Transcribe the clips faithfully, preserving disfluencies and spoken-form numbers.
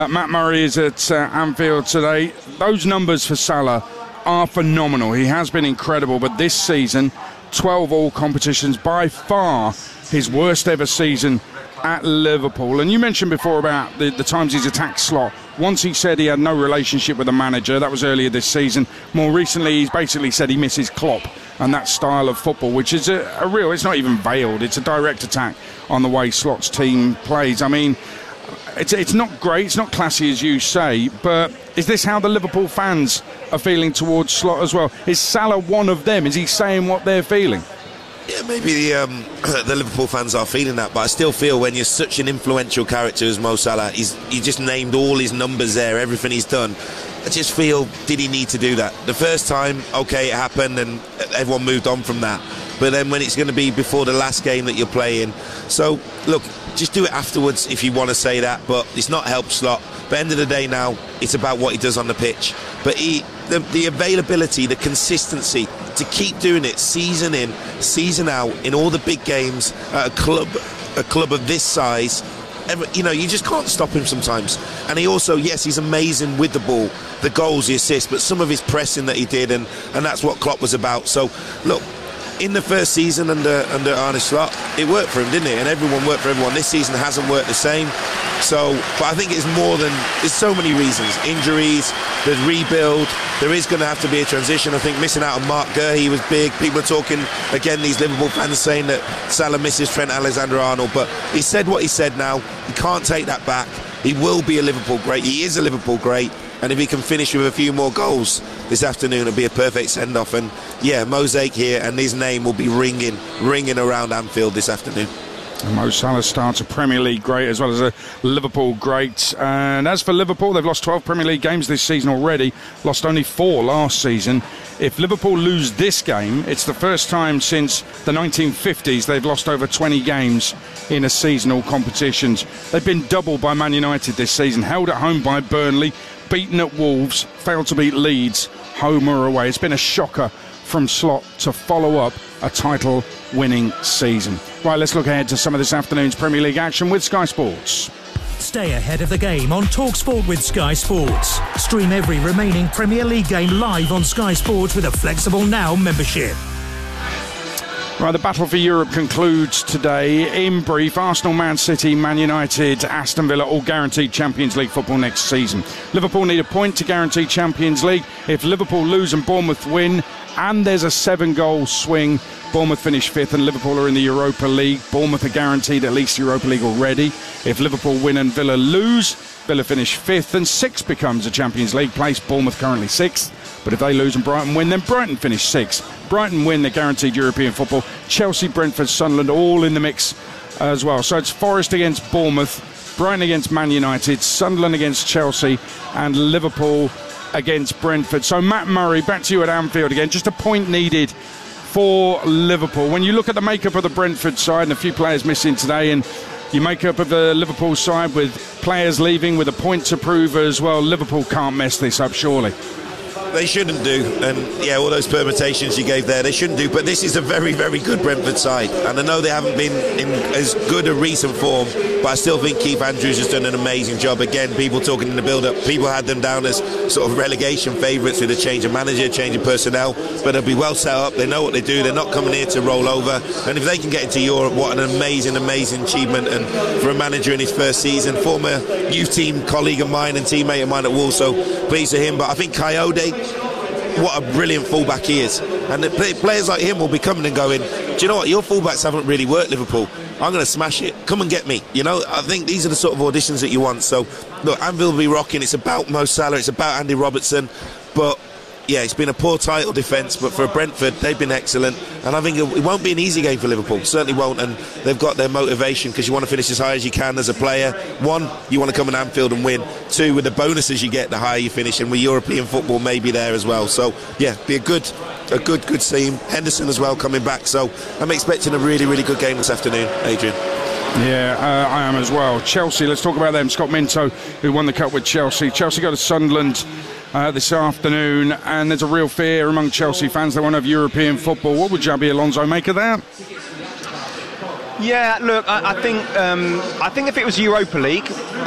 Uh, Matt Murray is at uh, Anfield today. Those numbers for Salah are phenomenal. He has been incredible, but this season, twelve all competitions, by far his worst ever season at Liverpool. And you mentioned before about the, the times he's attacked slot. Once he said he had no relationship with the manager. That was earlier this season. More recently, he's basically said he misses Klopp and that style of football, which is a, a real, it's not even veiled, it's a direct attack on the way Slot's team plays. I mean, it's, it's not great, it's not classy as you say, but is this how the Liverpool fans are feeling towards Slot as well? Is Salah one of them? Is he saying what they're feeling? Yeah, maybe the, um, the Liverpool fans are feeling that, but I still feel when you're such an influential character as Mo Salah, he's, he just named all his numbers there, everything he's done. I just feel, did he need to do that? The first time, okay, it happened and everyone moved on from that. But then when it's going to be before the last game that you're playing, so look, just do it afterwards if you want to say that, but it's not helped Slot. But end of the day now, it's about what he does on the pitch. But he, the, the availability, the consistency to keep doing it season in, season out, in all the big games at a club, a club of this size, you know, you just can't stop him sometimes. And he also, yes, he's amazing with the ball, the goals, the assists, but some of his pressing that he did, and, and that's what Klopp was about. So, look, in the first season under under Arne Slot, it worked for him, didn't it? And everyone worked for everyone. This season hasn't worked the same. So, but I think it's more than, there's so many reasons. Injuries, there's rebuild, there is going to have to be a transition. I think missing out on Mark Gurley was big. People are talking, again, these Liverpool fans saying that Salah misses Trent Alexander-Arnold, but he said what he said now. He can't take that back. He will be a Liverpool great. He is a Liverpool great. And if he can finish with a few more goals this afternoon, it'll be a perfect send-off. And yeah, Mosaic here, and his name will be ringing, ringing around Anfield this afternoon. And Mo Salah starts a Premier League great as well as a Liverpool great. And as for Liverpool, they've lost twelve Premier League games this season already, lost only four last season. If Liverpool lose this game, it's the first time since the nineteen fifties they've lost over twenty games in a seasonal competitions. They've been doubled by Man United this season, held at home by Burnley, beaten at Wolves, failed to beat Leeds, home or away. It's been a shocker from Slot to follow up a title-winning season. Right, let's look ahead to some of this afternoon's Premier League action with Sky Sports. Stay ahead of the game on TalkSport with Sky Sports. Stream every remaining Premier League game live on Sky Sports with a flexible Now membership. Right, the battle for Europe concludes today. In brief, Arsenal, Man City, Man United, Aston Villa all guaranteed Champions League football next season. Liverpool need a point to guarantee Champions League. If Liverpool lose and Bournemouth win, and there's a seven-goal swing, Bournemouth finish fifth and Liverpool are in the Europa League. Bournemouth are guaranteed at least Europa League already. If Liverpool win and Villa lose, Villa finish fifth and sixth becomes a Champions League place. Bournemouth currently sixth. But if they lose and Brighton win, then Brighton finish sixth. Brighton win, they're guaranteed European football. Chelsea, Brentford, Sunderland, all in the mix as well. So it's Forest against Bournemouth, Brighton against Man United, Sunderland against Chelsea, and Liverpool against Brentford. So Matt Murray, back to you at Anfield again. Just a point needed for Liverpool. When you look at the makeup of the Brentford side, and a few players missing today, and you make up of the Liverpool side with players leaving with a point to prove as well, Liverpool can't mess this up, surely. They shouldn't do, and yeah, all those permutations you gave there, they shouldn't do, but this is a very, very good Brentford side, and I know they haven't been in as good a recent form, but I still think Keith Andrews has done an amazing job. Again, people talking in the build-up, people had them down as sort of relegation favourites with a change of manager, change of personnel, but they'll be well set up, they know what they do, they're not coming here to roll over, and if they can get into Europe, what an amazing, amazing achievement, and for a manager in his first season, former youth team colleague of mine and teammate of mine at Wolves, so pleased to him. But I think Coyote, what a brilliant fullback he is, and the players like him will be coming and going, do you know what, your fullbacks haven't really worked, Liverpool, I'm going to smash it, come and get me. You know, I think these are the sort of auditions that you want. So look, Anfield will be rocking. It's about Mo Salah, it's about Andy Robertson, but yeah, it's been a poor title defence, but for Brentford, they've been excellent. And I think it won't be an easy game for Liverpool. Certainly won't. And they've got their motivation because you want to finish as high as you can as a player. One, you want to come in Anfield and win. Two, with the bonuses you get, the higher you finish. And with European football maybe there as well. So, yeah, be a good, a good, good team. Henderson as well coming back. So I'm expecting a really, really good game this afternoon, Adrian. Yeah, uh, I am as well. Chelsea, let's talk about them. Scott Minto, who won the cup with Chelsea. Chelsea go to Sunderland uh, this afternoon, and there's a real fear among Chelsea fans they won't have European football. What would Xabi Alonso make of that? Yeah, look, I, I think um, I think if it was Europa League,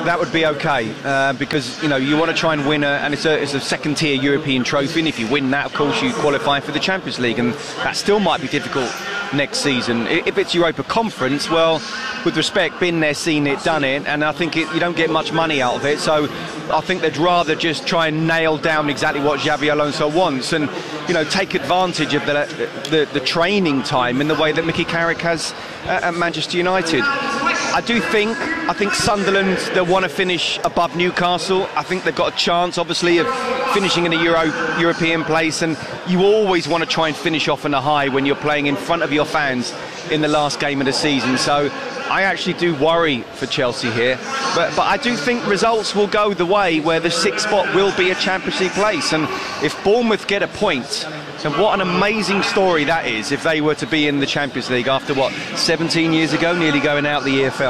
that would be okay, uh, because you know you want to try and win a, and it's a, it's a second-tier European trophy, and if you win that, of course, you qualify for the Champions League, and that still might be difficult next season. If it's Europa Conference, well, with respect, been there, seen it, done it, and I think it, you don't get much money out of it, so I think they'd rather just try and nail down exactly what Xabi Alonso wants, and you know, take advantage of the the, the training time in the way that Mickey Carrick has at Manchester United. I do think, I think Sunderland, they'll want to finish above Newcastle. I think they've got a chance, obviously, of finishing in a Euro, European place, and you always want to try and finish off on a high when you're playing in front of your fans in the last game of the season. So I actually do worry for Chelsea here, but, but I do think results will go the way where the sixth spot will be a Champions League place, and if Bournemouth get a point, then what an amazing story that is if they were to be in the Champions League after, what, seventeen years ago, nearly going out the E F L.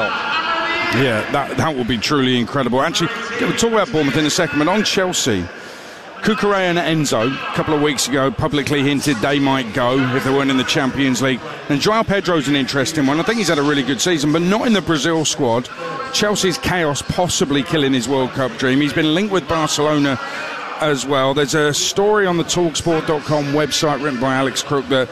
Yeah, that, that would be truly incredible. Actually, we'll talk about Bournemouth in a second, but on Chelsea, Cucurella and Enzo, a couple of weeks ago, publicly hinted they might go if they weren't in the Champions League. And João Pedro's an interesting one. I think he's had a really good season, but not in the Brazil squad. Chelsea's chaos possibly killing his World Cup dream. He's been linked with Barcelona as well. There's a story on the talksport dot com website written by Alex Crook that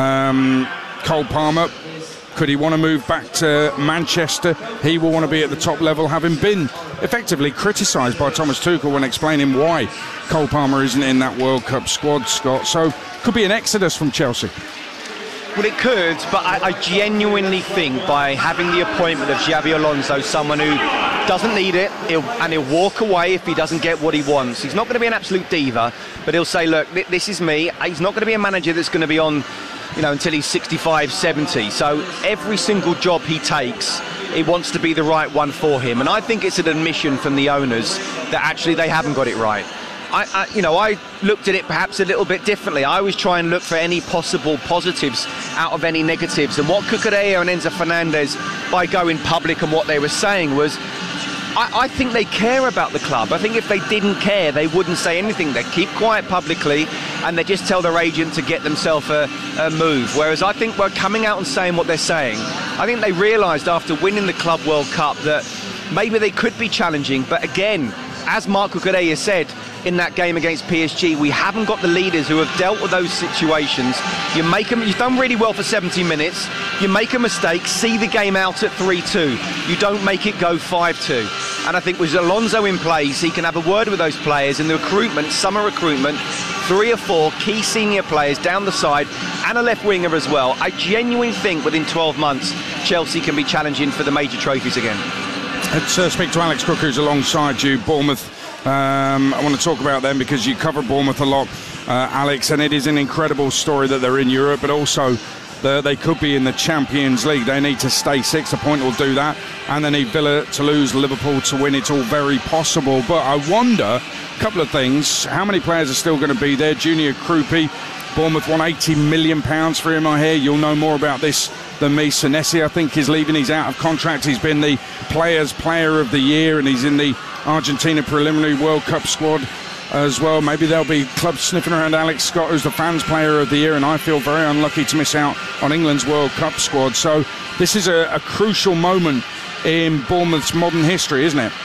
um, Cole Palmer, could he want to move back to Manchester? He will want to be at the top level, having been effectively criticised by Thomas Tuchel when explaining why Cole Palmer isn't in that World Cup squad, Scott. So could be an exodus from Chelsea. Well, it could, but I, I genuinely think by having the appointment of Xabi Alonso, someone who doesn't need it, he'll, and he'll walk away if he doesn't get what he wants. He's not going to be an absolute diva, but he'll say, look, th- this is me. He's not going to be a manager that's going to be on, you know, until he's sixty-five, seventy. So every single job he takes, he wants to be the right one for him. And I think it's an admission from the owners that actually they haven't got it right. I, I, you know, I looked at it perhaps a little bit differently. I always try and look for any possible positives out of any negatives. And what Cucurella and Enzo Fernandez, by going public and what they were saying was, I, I think they care about the club. I think if they didn't care, they wouldn't say anything. They keep quiet publicly and they just tell their agent to get themselves a, a move. Whereas I think we're coming out and saying what they're saying. I think they realised after winning the Club World Cup that maybe they could be challenging. But again, as Marc Cucurella said in that game against P S G, we haven't got the leaders who have dealt with those situations. You make them, you've done really well for seventy minutes, you make a mistake, see the game out at three two, you don't make it go five two. And I think with Alonso in place, he can have a word with those players in the recruitment, summer recruitment, three or four key senior players down the side and a left winger as well. I genuinely think within twelve months Chelsea can be challenging for the major trophies again. Let's uh, speak to Alex Crook, who's alongside you. Bournemouth, um, I want to talk about them because you cover Bournemouth a lot, uh, Alex, and it is an incredible story that they're in Europe, but also the, they could be in the Champions League. They need to stay sixth, a point will do that, and they need Villa to lose, Liverpool to win. It's all very possible, but I wonder, a couple of things, how many players are still going to be there? Junior Krupi, Bournemouth won eighty million pounds for him, I hear. You'll know more about this than me. Senesi, I think, is leaving. He's out of contract. He's been the Players' Player of the Year, and he's in the Argentina preliminary World Cup squad as well. Maybe there'll be clubs sniffing around Alex Scott, who's the Fans' Player of the Year, and I feel very unlucky to miss out on England's World Cup squad. So this is a, a crucial moment in Bournemouth's modern history, isn't it?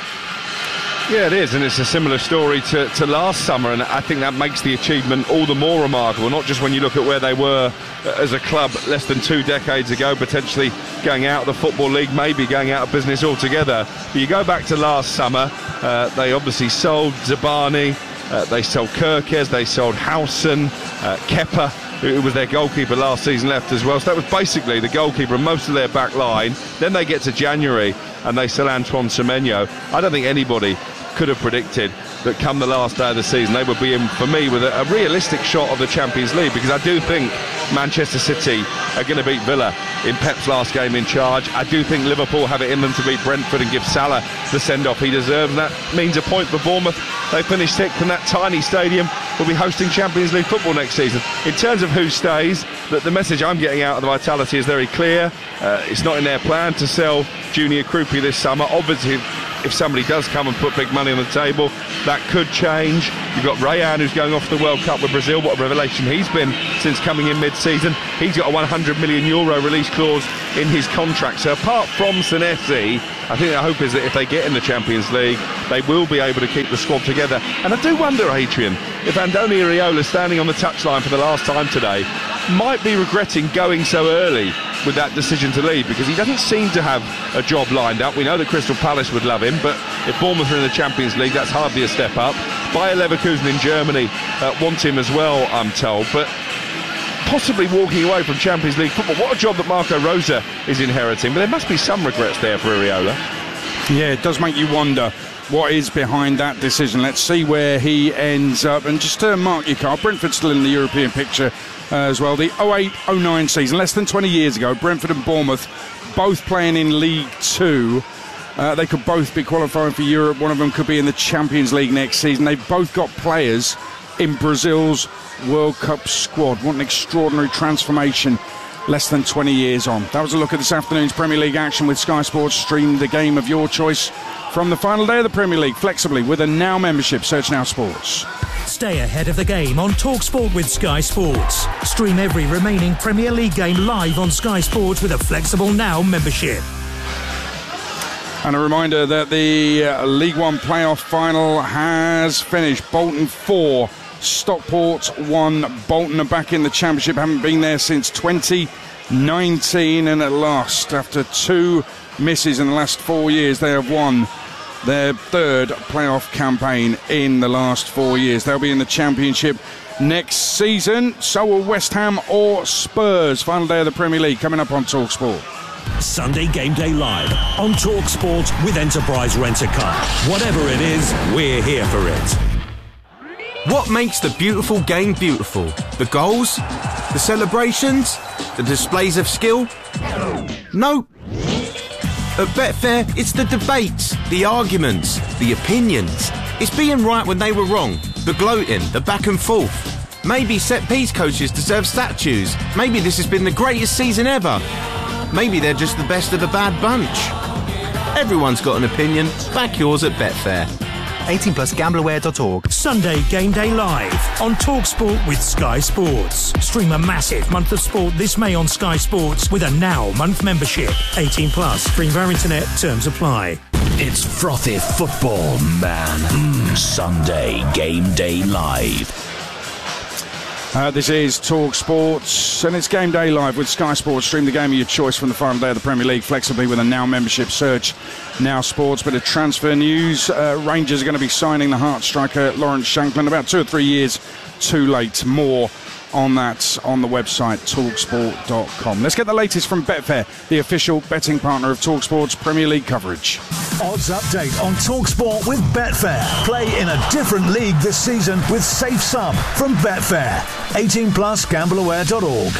Yeah, it is, and it's a similar story to, to last summer, and I think that makes the achievement all the more remarkable, not just when you look at where they were as a club less than two decades ago, potentially going out of the Football League, maybe going out of business altogether. But you go back to last summer, uh, they obviously sold Zabani, uh, they sold Kerkez, they sold Howson, uh, Kepa, who was their goalkeeper last season, left as well. So that was basically the goalkeeper and most of their back line. Then they get to January and they sell Antoine Semenyo. I don't think anybody could have predicted that come the last day of the season they would be in, for me, with a, a realistic shot of the Champions League, because I do think Manchester City are going to beat Villa in Pep's last game in charge. I do think Liverpool have it in them to beat Brentford and give Salah the send-off he deserves, and that means a point for Bournemouth. They finish sixth, and that tiny stadium will be hosting Champions League football next season. In terms of who stays, the, the message I'm getting out of the Vitality is very clear. Uh, it's not in their plan to sell Junior Krupi this summer. Obviously, if somebody does come and put big money on the table, that could change. You've got Rayan, who's going off to the World Cup with Brazil. What a revelation he's been since coming in mid-season. He's got a one hundred million euro release clause in his contract. So apart from Senesi, I think the hope is that if they get in the Champions League, they will be able to keep the squad together. And I do wonder, Adrian, if Andoni Iraola, standing on the touchline for the last time today, might be regretting going so early with that decision to leave, because he doesn't seem to have a job lined up. We know that Crystal Palace would love him, but if Bournemouth are in the Champions League, that's hardly a step up. Bayer Leverkusen in Germany uh, want him as well, I'm told, but possibly walking away from Champions League football. What a job that Marco Rosa is inheriting, but there must be some regrets there for Iraola. Yeah, it does make you wonder what is behind that decision. Let's see where he ends up. And just to mark your card, Brentford still in the European picture uh, as well. The oh eight oh nine season, less than twenty years ago, Brentford and Bournemouth both playing in League Two. Uh, they could both be qualifying for Europe. One of them could be in the Champions League next season. They've both got players in Brazil's World Cup squad. What an extraordinary transformation less than twenty years on. That was a look at this afternoon's Premier League action with Sky Sports. Stream the game of your choice from the final day of the Premier League flexibly with a Now membership. Search Now Sports. Stay ahead of the game on TalkSport with Sky Sports. Stream every remaining Premier League game live on Sky Sports with a flexible Now membership. And a reminder that the uh, League One playoff final has finished. Bolton four, Stockport one. Bolton are back in the Championship, haven't been there since twenty nineteen, and at last, after two misses in the last four years, they have won their third playoff campaign in the last four years. They'll be in the Championship next season. So will West Ham or Spurs. Final day of the Premier League coming up on TalkSport. Sunday Game Day Live on TalkSport with Enterprise Rent-A-Car. Whatever it is, we're here for it. What makes the beautiful game beautiful? The goals? The celebrations? The displays of skill? No. At Betfair, it's the debates, the arguments, the opinions. It's being right when they were wrong, the gloating, the back and forth. Maybe set-piece coaches deserve statues. Maybe this has been the greatest season ever. Maybe they're just the best of the bad bunch. Everyone's got an opinion. Back yours at Betfair. eighteen plus gambler aware dot org. Sunday Game Day Live on TalkSport with Sky Sports. Stream a massive month of sport this May on Sky Sports with a Now month membership. eighteen plus. Stream via internet. Terms apply. It's frothy football, man. Mm, Sunday Game Day Live. Uh, this is Talk Sports, and it's Game Day Live with Sky Sports. Stream the game of your choice from the final day of the Premier League flexibly with a Now membership. Search Now Sports. Bit of transfer news. Uh, Rangers are going to be signing the Hearts striker Lawrence Shankland about two or three years too late. More on that on the website talk sport dot com. Let's get the latest from Betfair, the official betting partner of Talk Sports Premier League coverage. Odds update on TalkSport with Betfair. Play in a different league this season with Safe Sum from Betfair. eighteen plus gamble aware dot org.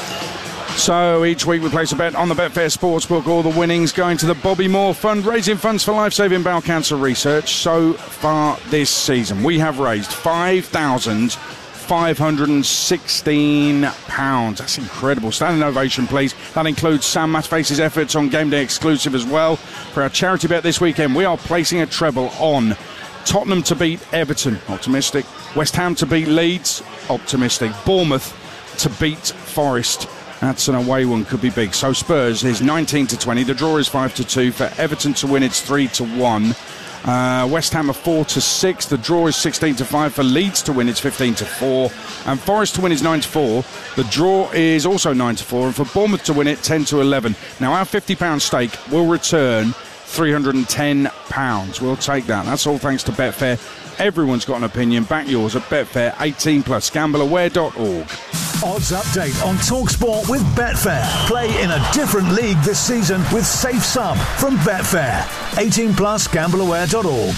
So each week we place a bet on the Betfair Sportsbook. All the winnings going to the Bobby Moore Fund, raising funds for life-saving bowel cancer research. So far this season, we have raised five thousand five hundred sixteen pounds. That's incredible. Standing ovation, please. That includes Sam Matface's efforts on Game Day Exclusive as well. For our charity bet this weekend, we are placing a treble on Tottenham to beat Everton, optimistic. West Ham to beat Leeds, optimistic. Bournemouth to beat Forest. That's an away one, could be big. So Spurs is nineteen to twenty. The draw is five to two. For Everton to win, it's three to one. Uh, West Ham are four to six. The draw is sixteen to five. For Leeds to win, it's fifteen to four. And Forest to win is nine to four. The draw is also nine to four. And for Bournemouth to win it, ten to eleven. Now, our fifty pound stake will return three hundred ten pounds. We'll take that. That's all thanks to Betfair. Everyone's got an opinion. Back yours at Betfair. eighteen plus gamble aware dot org. Odds update on TalkSport with Betfair. Play in a different league this season with Safe Sum from Betfair. eighteen plus gamble aware dot org.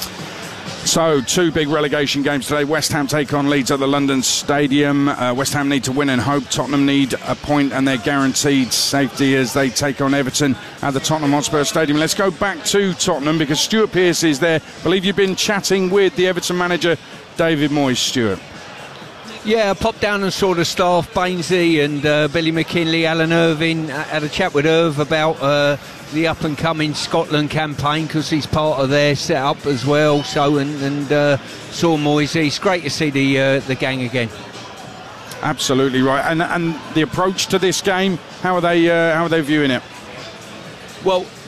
So, two big relegation games today. West Ham take on Leeds at the London Stadium. Uh, West Ham need to win and hope. Tottenham need a point and they're guaranteed safety as they take on Everton at the Tottenham Hotspur Stadium. Let's go back to Tottenham because Stuart Pearce is there. I believe you've been chatting with the Everton manager, David Moyes. Stuart. Yeah, I popped down and saw the staff, Bainsey and uh, Billy McKinley, Alan Irvine. I had a chat with Irv about uh, the up-and-coming Scotland campaign because he's part of their set-up as well. So, and, and uh, saw Moyes. It's great to see the uh, the gang again. Absolutely right. And and the approach to this game, how are they uh, how are they viewing it? Well,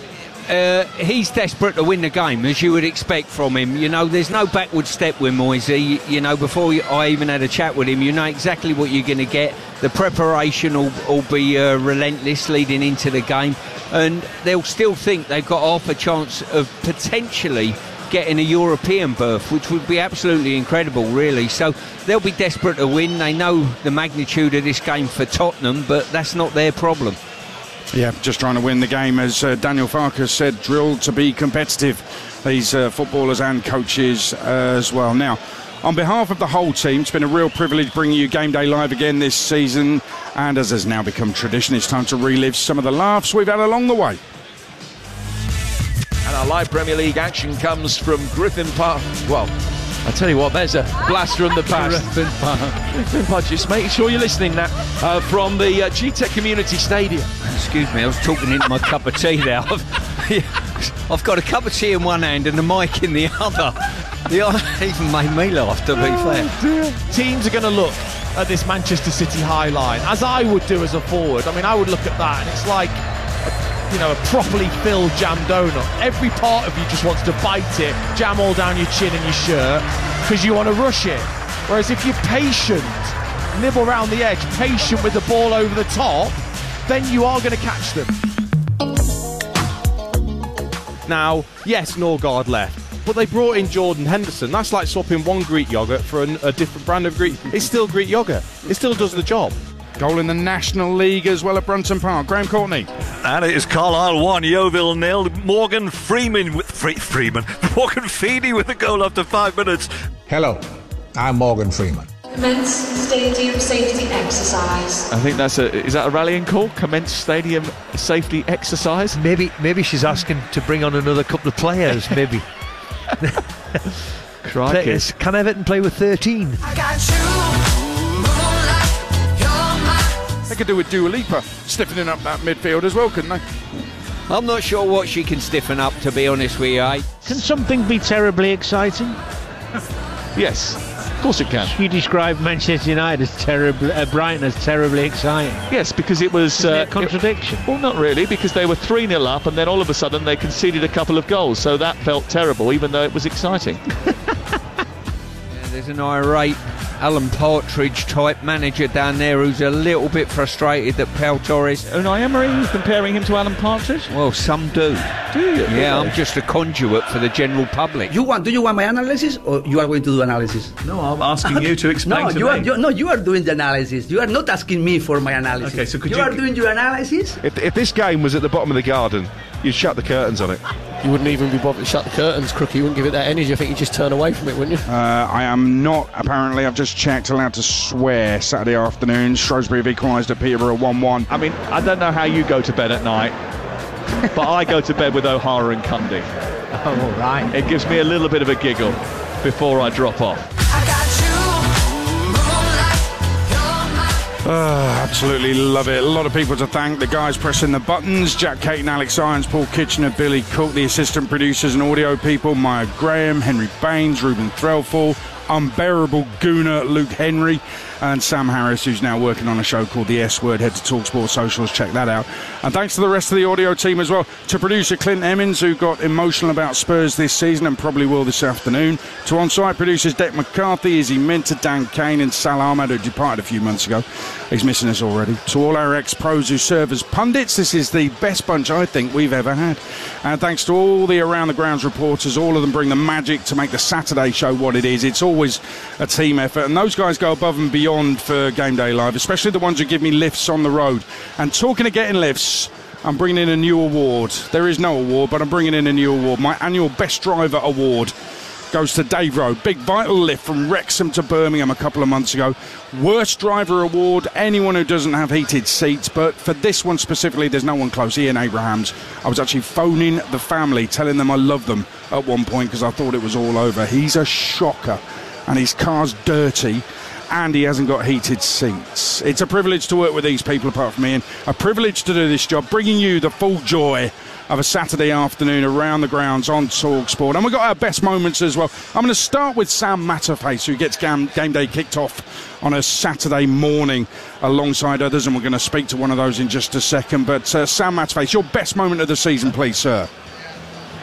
Uh, he's desperate to win the game, as you would expect from him. You know, there's no backward step with Moisey. You know, before I even had a chat with him, you know exactly what you're going to get. The preparation will, will be uh, relentless leading into the game, and they'll still think they've got half a chance of potentially getting a European berth, which would be absolutely incredible, really. So they'll be desperate to win. They know the magnitude of this game for Tottenham, but that's not their problem. Yeah, just trying to win the game, as uh, Daniel Farkas said, drilled to be competitive, these uh, footballers and coaches uh, as well. Now, on behalf of the whole team, it's been a real privilege bringing you Game Day Live again this season, and as has now become tradition, it's time to relive some of the laughs we've had along the way. And our live Premier League action comes from Griffin Park. Well, I tell you what, there's a blast from the past. Griffin Park. Griffin Park, just making sure you're listening now. Uh, from the uh, G TEC Community Stadium. Excuse me, I was talking into my cup of tea there. I've, I've got a cup of tea in one hand and a mic in the other. The even made me laugh, to be fair. Oh, teams are going to look at this Manchester City high line, as I would do as a forward. I mean, I would look at that and it's like, you know, a properly filled jam donut. Every part of you just wants to bite it, jam all down your chin and your shirt, because you want to rush it. Whereas if you're patient, nibble around the edge, patient with the ball over the top, then you are going to catch them. Now, yes, Norgard left, but they brought in Jordan Henderson. That's like swapping one Greek yoghurt for an, a different brand of Greek. It's still Greek yoghurt. It still does the job. Goal in the National League as well at Brunton Park. Graham Courtney. And it is Carlisle one, Yeovil nil. Morgan Freeman with Free, Freeman. Morgan Feeney with the goal after five minutes. Hello, I'm Morgan Freeman. Commence stadium safety exercise. I think that's a is that a rallying call? Commence stadium safety exercise. Maybe maybe she's asking to bring on another couple of players. Maybe. Crikey. Can Everton play with thirteen? I got you. They could do with Dua Lipa stiffening up that midfield as well, couldn't they? I'm not sure what she can stiffen up, to be honest with you, eh? Can something be terribly exciting? Yes, of course it can. You described Manchester United as terribly, uh, Brighton as terribly exciting. Yes, because it was... Isn't uh, it a contradiction? It, well, not really, because they were three nil up and then all of a sudden they conceded a couple of goals, so that felt terrible, even though it was exciting. Yeah, there's an irate Alan Partridge type manager down there who's a little bit frustrated that Pau Torres... Unai Emery comparing him to Alan Partridge? Well, some do. Do you? Yeah, I'm just a conduit for the general public. You want? Do you want my analysis, or you are going to do analysis? No, I'm asking you to explain no, to you me. Are, you, no, you are doing the analysis. You are not asking me for my analysis. Okay, so could you, you... are doing your analysis? If, if this game was at the bottom of the garden, you'd shut the curtains on it. You wouldn't even be bothered to shut the curtains, Crookie. You wouldn't give it that energy. I think you'd just turn away from it, wouldn't you? Uh, I am not, apparently, I've just checked, allowed to swear Saturday afternoon. Shrewsbury have equalised at Peterborough one one. I mean, I don't know how you go to bed at night, but I go to bed with O'Hara and Cundy. Oh, all right. It gives me a little bit of a giggle before I drop off. Uh, absolutely love it. A lot of people to thank. The guys pressing the buttons: Jack Caton, Alex Irons, Paul Kitchener, Billy Cook, the assistant producers and audio people, Maya Graham, Henry Baines, Ruben Threlfall, unbearable gooner Luke Henry, and Sam Harris, who's now working on a show called The S Word. Head to TalkSport Socials, check that out. And thanks to the rest of the audio team as well. To producer Clint Emmons, who got emotional about Spurs this season and probably will this afternoon. To on-site producers Deck McCarthy, Izzy Minter, Dan Kane and Sal Ahmed, who departed a few months ago. He's missing us already. To all our ex-pros who serve as pundits, this is the best bunch I think we've ever had. And thanks to all the Around the Grounds reporters. All of them bring the magic to make the Saturday show what it is. It's always a team effort, and those guys go above and beyond for Game Day Live, especially the ones who give me lifts on the road. And talking of getting lifts, I'm bringing in a new award. There is no award, but I'm bringing in a new award. My annual Best Driver Award goes to Dave Rowe. Big vital lift from Wrexham to Birmingham a couple of months ago. Worst driver award, anyone who doesn't have heated seats. But for this one specifically, there's no one close. Ian Abrahams. I was actually phoning the family, telling them I love them at one point because I thought it was all over. He's a shocker, and his car's dirty, and he hasn't got heated seats. It's a privilege to work with these people apart from Ian. A privilege to do this job, bringing you the full joy of a Saturday afternoon around the grounds on TalkSport. And we've got our best moments as well. I'm going to start with Sam Matterface, who gets game, game day kicked off on a Saturday morning alongside others, and we're going to speak to one of those in just a second. But uh, Sam Matterface, your best moment of the season, please, sir.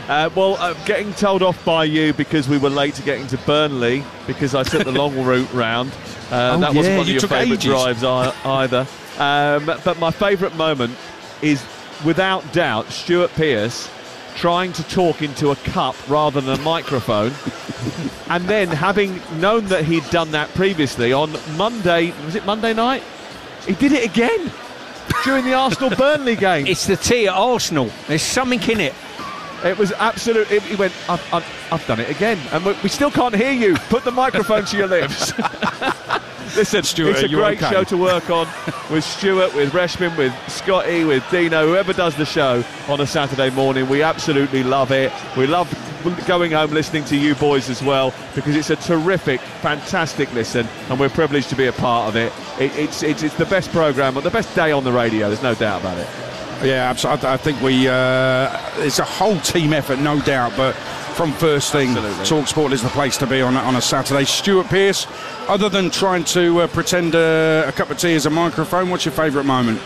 Uh, well, uh, getting told off by you because we were late to getting to Burnley because I took the long route round. Uh, oh, that yeah, wasn't one of you your took favourite ages. drives I- either. Um, but my favourite moment is, without doubt, Stuart Pearce trying to talk into a cup rather than a microphone, and then having known that he'd done that previously on Monday, was it Monday night? He did it again during the Arsenal-Burnley game. It's the tea at Arsenal. There's something in it. It was absolute. It, he went, I've, I've, I've done it again, and we, we still can't hear you. Put the microphone to your lips. Listen, Stuart, it's a great okay? show to work on with Stuart, with Reshman, with Scotty, with Dino, whoever does the show on a Saturday morning. We absolutely love it. We love going home listening to you boys as well, because it's a terrific, fantastic listen, and we're privileged to be a part of it. it it's, it's it's the best programme, the best day on the radio. There's no doubt about it. Yeah, absolutely. I think we. Uh, it's a whole team effort, no doubt. But from first thing, TalkSport is the place to be on on a Saturday. Stuart Pearce, other than trying to uh, pretend uh, a cup of tea is a microphone, what's your favourite moment?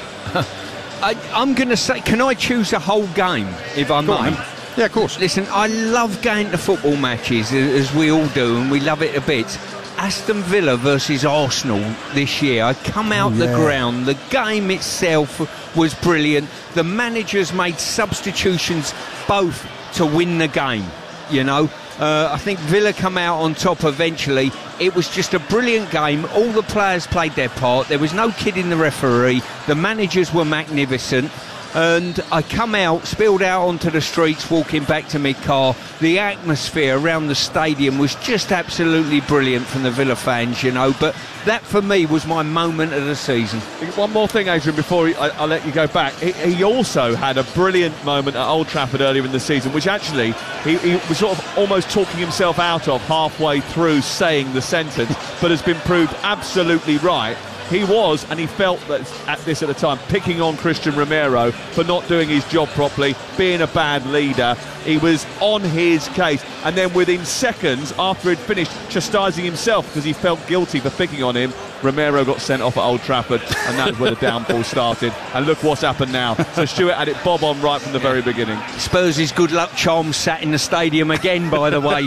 I, I'm going to say, can I choose a whole game, if I Go on, may? then. Yeah, of course. Listen, I love going to football matches, as we all do, and we love it a bit. Aston Villa versus Arsenal this year. I come out oh, the yeah. ground. The game itself was brilliant. The managers made substitutions both to win the game. You know, uh, I think Villa come out on top eventually. It was just a brilliant game. All the players played their part. There was no kidding the referee. The managers were magnificent. And I come out, spilled out onto the streets, walking back to my car. The atmosphere around the stadium was just absolutely brilliant from the Villa fans, you know. But that, for me, was my moment of the season. One more thing, Adrian, before I, I'll let you go back. He, he also had a brilliant moment at Old Trafford earlier in the season, which actually he, he was sort of almost talking himself out of halfway through saying the sentence, but has been proved absolutely right. He was, and he felt that at this at the time, picking on Christian Romero for not doing his job properly, being a bad leader. He was on his case, and then within seconds after he'd finished chastising himself because he felt guilty for picking on him, Romero got sent off at Old Trafford, and that's where the downfall started. And look what's happened now. So Stuart had it bob on right from the very beginning. Spurs' good luck charm sat in the stadium again, by the way.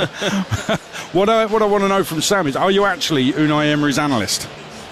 what I what I want to know from Sam is, are you actually Unai Emery's analyst?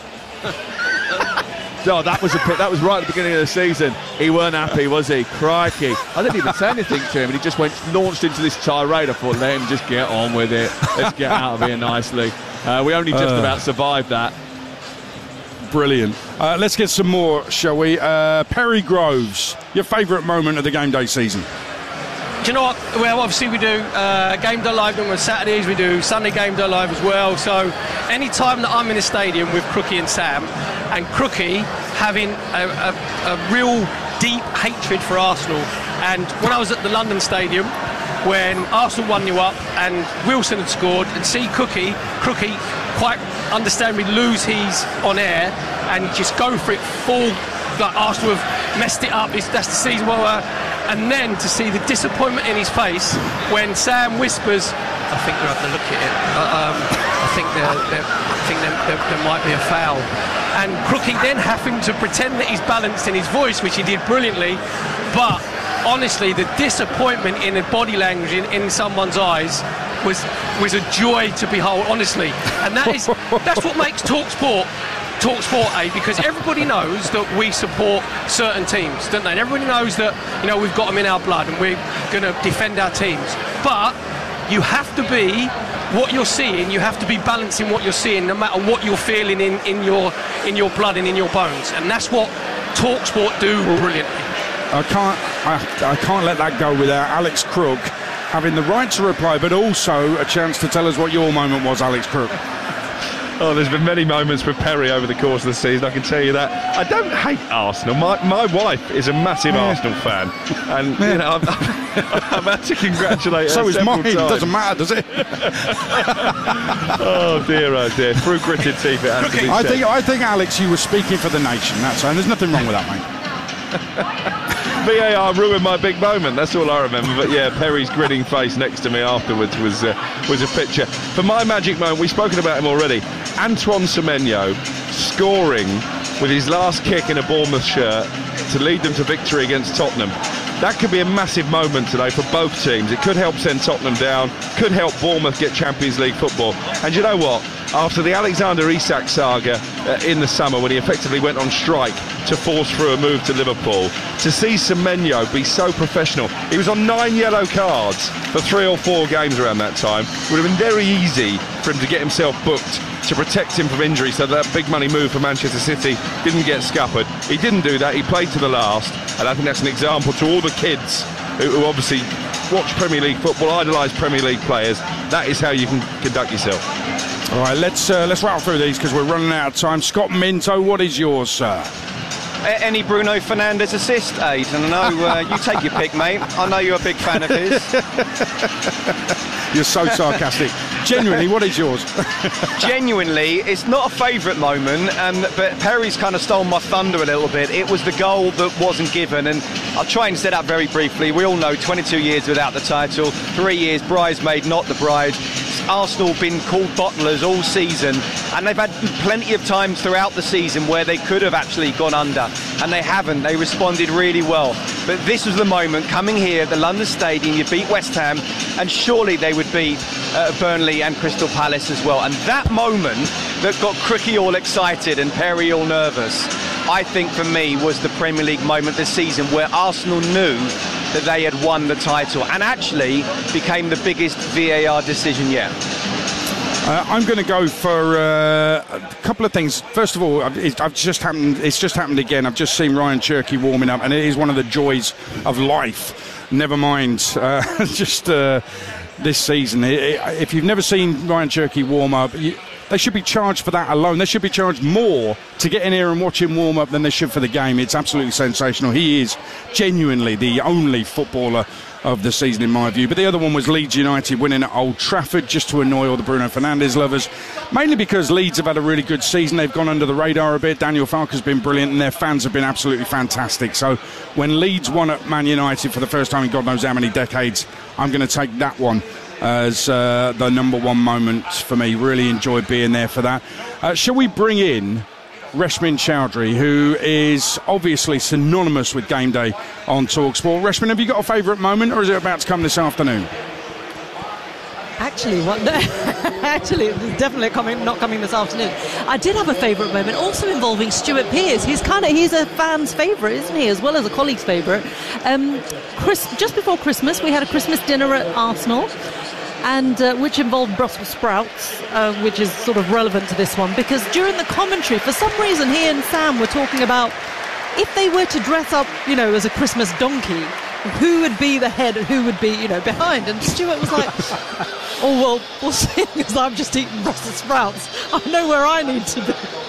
No, that was a pit, that was right at the beginning of the season. He weren't happy, was he? Crikey. I didn't even say anything to him, and he just went launched into this tirade. I thought, let him just get on with it. Let's get out of here nicely. Uh, we only just uh, about survived that. Brilliant. Uh, let's get some more, shall we? Uh, Perry Groves, your favourite moment of the game day season? Do you know what? Well, obviously we do uh, Game Day Live on Saturdays, we do Sunday Game Day Live as well. So any time that I'm in a stadium with Crookie and Sam, and Crookie having a, a, a real deep hatred for Arsenal, and when I was at the London Stadium, when Arsenal one nil up and Wilson had scored, and see Cookie, Crookie quite understandably lose his on air and just go for it full, like Arsenal have messed it up, it's, that's the season. Well, uh, and then to see the disappointment in his face when Sam whispers, I think we'll have to look at it. Uh, um, I think, there, there, I think there, there, there might be a foul. And Crookie then having to pretend that he's balanced in his voice, which he did brilliantly. But honestly, the disappointment in the body language in, in someone's eyes was was a joy to behold, honestly. And that is that's what makes TalkSport TalkSport, eh? Because everybody knows that we support certain teams, don't they? And everybody knows that, you know, we've got them in our blood and we're going to defend our teams. But you have to be what you're seeing. You have to be balancing what you're seeing, no matter what you're feeling in, in your in your blood and in your bones. And that's what TalkSport do brilliantly. I can't, I, I can't let that go without Alex Crook having the right to reply, but also a chance to tell us what your moment was, Alex Crook. Oh, there's been many moments with Perry over the course of the season, I can tell you that. I don't hate Arsenal. My my wife is a massive yeah. Arsenal fan, and yeah. you know, I've, I've had to congratulate her. So is mine. Times. It doesn't matter, does it? Oh dear, oh dear. Through gritted teeth, it has to be I said. think I think Alex, you were speaking for the nation. That's and there's nothing wrong with that, mate. V A R ruined my big moment, that's all I remember. But yeah, Perry's grinning face next to me afterwards was uh, was a picture. For my magic moment, we've spoken about him already, Antoine Semenyo scoring with his last kick in a Bournemouth shirt to lead them to victory against Tottenham. that could be a massive moment today for both teams. It could help send Tottenham down, could help Bournemouth get Champions League football. And you know what? After the Alexander Isak saga uh, in the summer, when he effectively went on strike to force through a move to Liverpool, to see Semenyo be so professional, he was on nine yellow cards for three or four games around that time. It would have been very easy for him to get himself booked to protect him from injury, so that big money move for Manchester City didn't get scuppered. He didn't do that, he played to the last, and I think that's an example to all the kids who, who obviously watch Premier League football, idolise Premier League players. That is how you can conduct yourself. All right, let's uh, let's rattle through these because we're running out of time. Scott Minto, what is yours, sir? Any Bruno Fernandes assist, Aid? And I know uh, you take your pick, mate. I know you're a big fan of his. You're so sarcastic. Genuinely, what is yours? Genuinely, it's not a favourite moment, um, but Perry's kind of stole my thunder a little bit. It was the goal that wasn't given, and I'll try and set up very briefly. We all know twenty-two years without the title, three years bridesmaid, not the bride. Arsenal been called bottlers all season, and they've had plenty of times throughout the season where they could have actually gone under, and they haven't. They responded really well. But this was the moment, coming here at the London Stadium, you beat West Ham, and surely they would beat uh, Burnley and Crystal Palace as well. And that moment that got Crookie all excited and Perry all nervous, I think for me was the Premier League moment this season where Arsenal knew that they had won the title and actually became the biggest V A R decision yet. Uh, I'm going to go for uh, a couple of things. First of all, I've, I've just happened. It's just happened again. I've just seen Ryan Cherky warming up, and it is one of the joys of life. Never mind, uh, just uh, this season. It, it, if you've never seen Ryan Cherky warm up, you, they should be charged for that alone. They should be charged more to get in here and watch him warm up than they should for the game. It's absolutely sensational. He is genuinely the only footballer of the season in my view. But the other one was Leeds United winning at Old Trafford, just to annoy all the Bruno Fernandes lovers, mainly because Leeds have had a really good season. They've gone under the radar a bit. Daniel Farke's been brilliant and their fans have been absolutely fantastic. So when Leeds won at Man United for the first time in God knows how many decades, I'm going to take that one as uh, the number one moment for me. Really enjoyed being there for that. Uh, shall we bring in Reshmin Chowdhury, who is obviously synonymous with game day on TalkSport. Reshmin, have you got a favourite moment, or is it about to come this afternoon? Actually, what? No, actually, it's definitely coming, not coming this afternoon. I did have a favourite moment, also involving Stuart Pearce. He's kind of he's a fan's favourite, isn't he, as well as a colleague's favourite. Um, Chris, just before Christmas, we had a Christmas dinner at Arsenal, and uh, which involved Brussels sprouts, uh, which is sort of relevant to this one, because during the commentary, for some reason, he and Sam were talking about if they were to dress up, you know, as a Christmas donkey, who would be the head and who would be, you know, behind. And Stuart was like, oh, well, we'll see, because I'm just eating Brussels sprouts. I know where I need to be.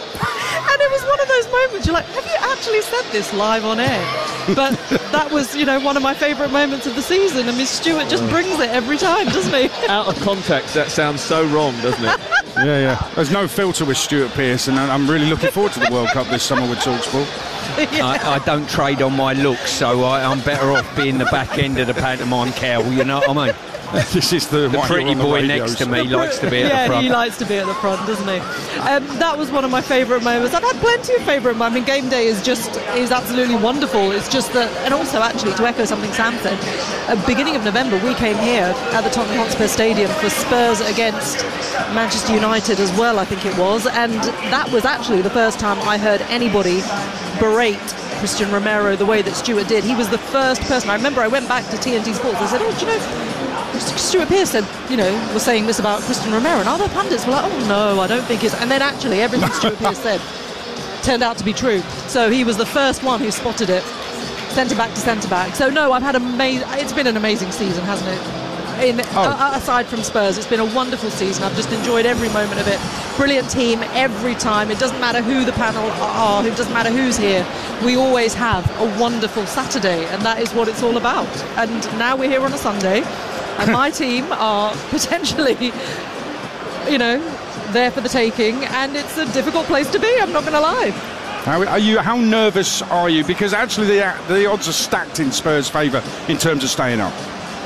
And it was one of those moments, you're like, have you actually said this live on air? But that was, you know, one of my favourite moments of the season. I mean, Stuart just brings it every time, doesn't he? Out of context, that sounds so wrong, doesn't it? Yeah, yeah. There's no filter with Stuart Pearce, and I'm really looking forward to the World Cup this summer with TalkSport. Yeah. I, I don't trade on my looks, so I, I'm better off being the back end of the pantomime cowl, you know what I mean? This is the, the pretty boy the next to me likes to be at yeah, the front. Yeah, he likes to be at the front, doesn't he? Um, that was one of my favourite moments. I've had plenty of favourite moments. I mean, game day is just is absolutely wonderful. It's just that, and also actually to echo something Sam said, at the beginning of November we came here at the Tottenham Hotspur Stadium for Spurs against Manchester United as well, I think it was, and that was actually the first time I heard anybody berate Christian Romero the way that Stuart did. He was the first person. I remember I went back to T N T Sports. I said, oh, do you know, Stuart Pearce said, you know, was saying this about Christian Romero, and other pundits were like, oh no, I don't think it's... And then actually everything Stuart Pearce said turned out to be true. So he was the first one who spotted it, centre back to centre back. So no, I've had amazing... It's been an amazing season, hasn't it? In, oh. uh, aside from Spurs, it's been a wonderful season. I've just enjoyed every moment of it. Brilliant team every time. It doesn't matter who the panel are, it doesn't matter who's here. We always have a wonderful Saturday, and that is what it's all about. And now we're here on a Sunday, and my team are potentially, you know, there for the taking, and it's a difficult place to be, I'm not going to lie. How are you? How nervous are you? Because actually the, the odds are stacked in Spurs' favour in terms of staying up.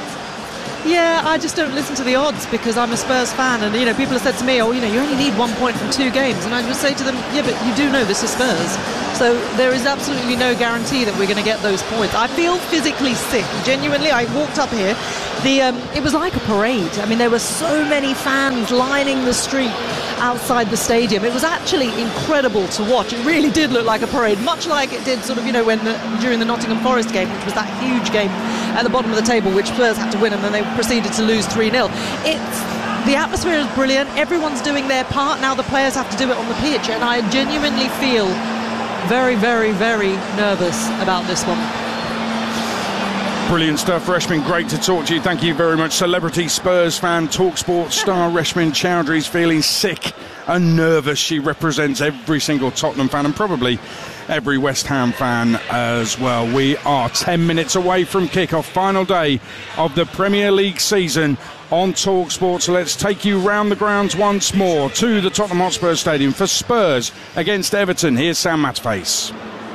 Yeah, I just don't listen to the odds because I'm a Spurs fan, and you know, people have said to me, oh, you know, you only need one point from two games, and I just say to them, yeah, but you do know this is Spurs. So there is absolutely no guarantee that we're going to get those points. I feel physically sick. Genuinely, I walked up here. The um, it was like a parade. I mean, there were so many fans lining the street outside the stadium. It was actually incredible to watch. It really did look like a parade, much like it did sort of, you know, when the, during the Nottingham Forest game, which was that huge game at the bottom of the table, which Spurs had to win, and then they proceeded to lose three nil. It's the atmosphere is brilliant. Everyone's doing their part. Now the players have to do it on the pitch, and I genuinely feel very, very, very nervous about this one. Brilliant stuff, Reshmin. Great to talk to you. Thank you very much. Celebrity Spurs fan, TalkSport star Reshmin Chowdhury's feeling sick and nervous. She represents every single Tottenham fan and probably every West Ham fan as well. We are ten minutes away from kick-off, final day of the Premier League season on TalkSport. So let's take you round the grounds once more to the Tottenham Hotspur Stadium for Spurs against Everton. Here's Sam Matterface.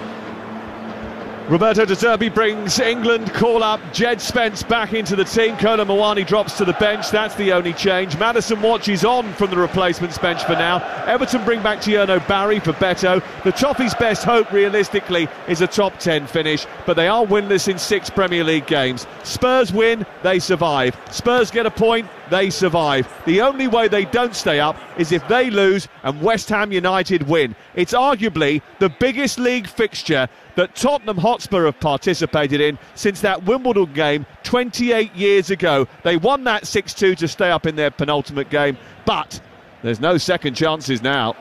Roberto De Zerbi brings England call-up. Jed Spence back into the team. Kolo Muani drops to the bench. That's the only change. Maddison watches on from the replacements bench for now. Everton bring back Tierno Barry for Beto. The Toffees' best hope, realistically, is a top ten finish, but they are winless in six Premier League games. Spurs win, they survive. Spurs get a point, they survive. The only way they don't stay up is if they lose and West Ham United win. It's arguably the biggest league fixture that Tottenham Hotspur have participated in since that Wimbledon game twenty-eight years ago. They won that six two to stay up in their penultimate game, but there's no second chances now.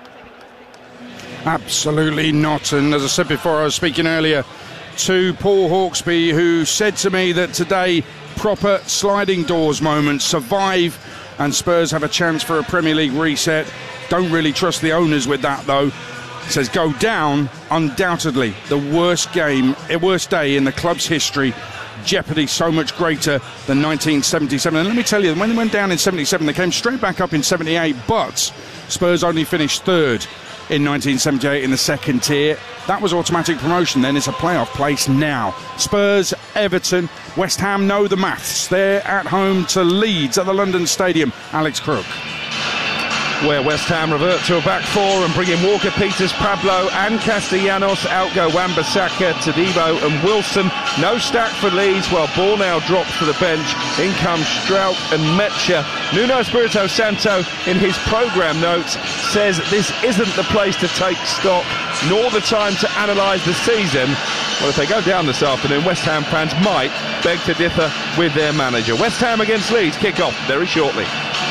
Absolutely not. And as I said before, I was speaking earlier to Paul Hawksby, who said to me that today proper sliding doors moments survive and Spurs have a chance for a Premier League reset. Don't really trust the owners with that, though. Says go down, undoubtedly the worst game, a worst day in the club's history. Jeopardy so much greater than nineteen seventy-seven. And let me tell you, when they went down in seventy-seven, they came straight back up in seventy-eight, but Spurs only finished third in nineteen seventy-eight in the second tier. That was automatic promotion then. It's a playoff place now. Spurs, Everton, West Ham know the maths. They're at home to Leeds at the London Stadium. Alex Crook. Where West Ham revert to a back four and bring in Walker, Peters, Pablo and Castellanos. Out go Wan-Bissaka, Todibo and Wilson. No stack for Leeds, while ball now drops to the bench. In comes Strauch and Metcher. Nuno Espirito Santo, in his programme notes, says this isn't the place to take stock, nor the time to analyse the season. Well, if they go down this afternoon, West Ham fans might beg to differ with their manager. West Ham against Leeds kick off very shortly.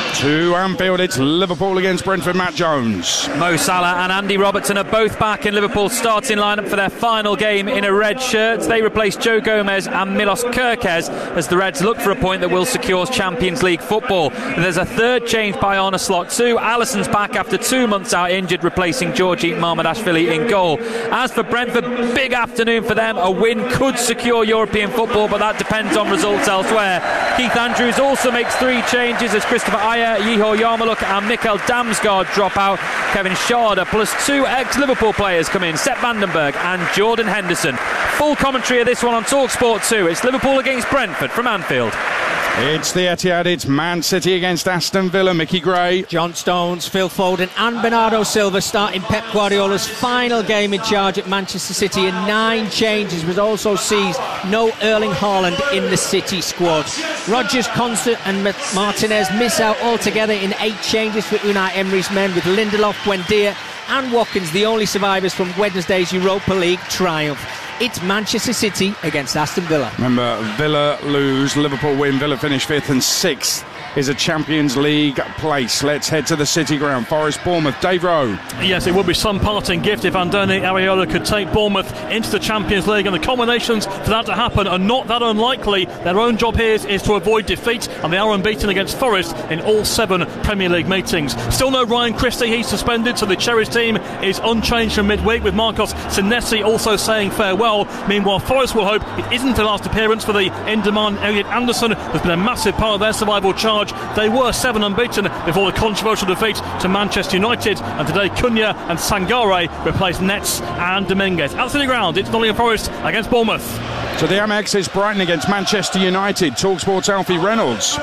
To Anfield, it's Liverpool against Brentford. Matt Jones. Mo Salah and Andy Robertson are both back in Liverpool's starting lineup for their final game in a red shirt. They replace Joe Gomez and Milos Kerkez as the Reds look for a point that will secure Champions League football. There's a third change by Arne Slot too. Alisson's back after two months out injured, replacing Georgi Mamardashvili in goal. As for Brentford, big afternoon for them. A win could secure European football, but that depends on results elsewhere. Keith Andrews also makes three changes as Christopher Ayer, Yehor Yarmouk and Mikkel Damsgaard drop out. Kevin Schade plus two ex-Liverpool players come in, Sepp Vandenberg and Jordan Henderson. Full commentary of this one on TalkSport two. It's Liverpool against Brentford from Anfield. It's the Etihad, it's Man City against Aston Villa. Mickey Gray. John Stones, Phil Foden and Bernardo Silva starting Pep Guardiola's final game in charge at Manchester City, and nine changes, but also sees no Erling Haaland in the City squad. Rodgers, Constant and Martinez miss out altogether in eight changes for Unai Emery's men, with Lindelof, Buendia and Watkins the only survivors from Wednesday's Europa League triumph. It's Manchester City against Aston Villa. Remember, Villa lose, Liverpool win, Villa finish fifth, and sixth is a Champions League place. Let's head to the City ground. Forest Bournemouth. Dave Rowe. Yes, it would be some parting gift if Andoni Areola could take Bournemouth into the Champions League, and the combinations for that to happen are not that unlikely. Their own job here is, is to avoid defeat, and they are unbeaten against Forest in all seven Premier League meetings. Still no Ryan Christie, he's suspended, so the Cherries team is unchanged from midweek, with Marcos Senesi also saying farewell. Meanwhile, Forest will hope it isn't the last appearance for the in-demand Elliot Anderson, who's been a massive part of their survival charge. They were seven unbeaten before the controversial defeat to Manchester United, and today Cunha and Sangare replaced Nets and Dominguez. At City Ground, it's Nottingham Forest against Bournemouth. To the Amex, it's Brighton against Manchester United. TalkSport's Alfie Reynolds.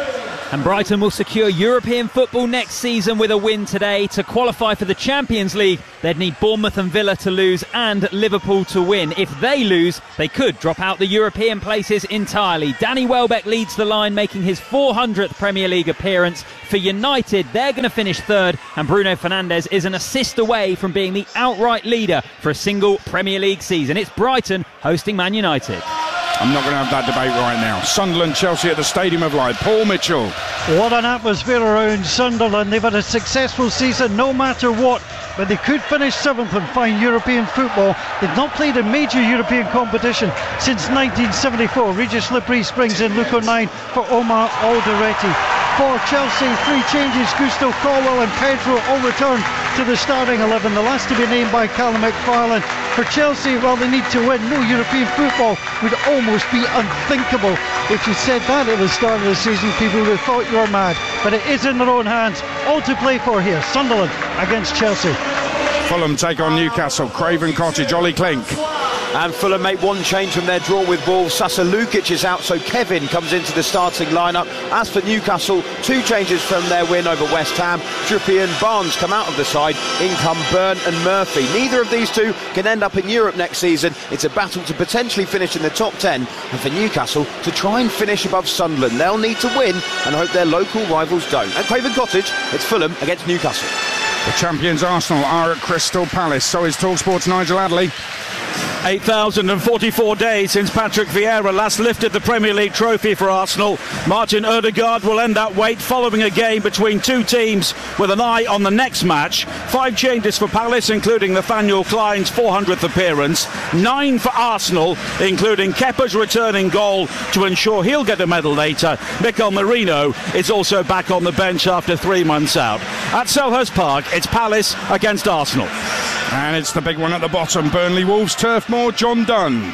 And Brighton will secure European football next season with a win today. To qualify for the Champions League, they'd need Bournemouth and Villa to lose and Liverpool to win. If they lose, they could drop out the European places entirely. Danny Welbeck leads the line, making his four hundredth Premier League appearance. For United, they're going to finish third, and Bruno Fernandes is an assist away from being the outright leader for a single Premier League season. It's Brighton hosting Man United. I'm not going to have that debate right now. Sunderland, Chelsea at the Stadium of Light. Paul Mitchell. What an atmosphere around Sunderland. They've had a successful season no matter what, but they could finish seventh and find European football. They've not played a major European competition since nineteen seventy-four. Regis Lebris brings in Luke O'Nien for Omar Alderete. For Chelsea, three changes. Gusto Colwell and Pedro all return to the starting eleven, the last to be named by Callum McFarlane. For Chelsea, well, they need to win. No European football would almost be unthinkable. If you said that at the start of the season, people would have thought you were mad. But it is in their own hands. All to play for here. Sunderland against Chelsea. Fulham take on Newcastle. Craven Cottage, Ollie Klink. And Fulham make one change from their draw with Wolves. Sasa Lukic is out, so Kevin comes into the starting lineup. As for Newcastle, two changes from their win over West Ham. Trippier and Barnes come out of the side. In come Byrne and Murphy. Neither of these two can end up in Europe next season. It's a battle to potentially finish in the top ten, and for Newcastle to try and finish above Sunderland. They'll need to win and hope their local rivals don't. At Craven Cottage, it's Fulham against Newcastle. The champions Arsenal are at Crystal Palace. So is TalkSport's Nigel Adderley. eight thousand forty-four days since Patrick Vieira last lifted the Premier League trophy for Arsenal. Martin Ødegaard will end that wait following a game between two teams with an eye on the next match. Five changes for Palace, including Nathaniel Klein's four hundredth appearance. Nine for Arsenal, including Kepa's returning goal to ensure he'll get a medal later. Mikel Merino is also back on the bench after three months out. At Selhurst Park, it's Palace against Arsenal. And it's the big one at the bottom. Burnley Wolves, Turf Moor, John Dunn.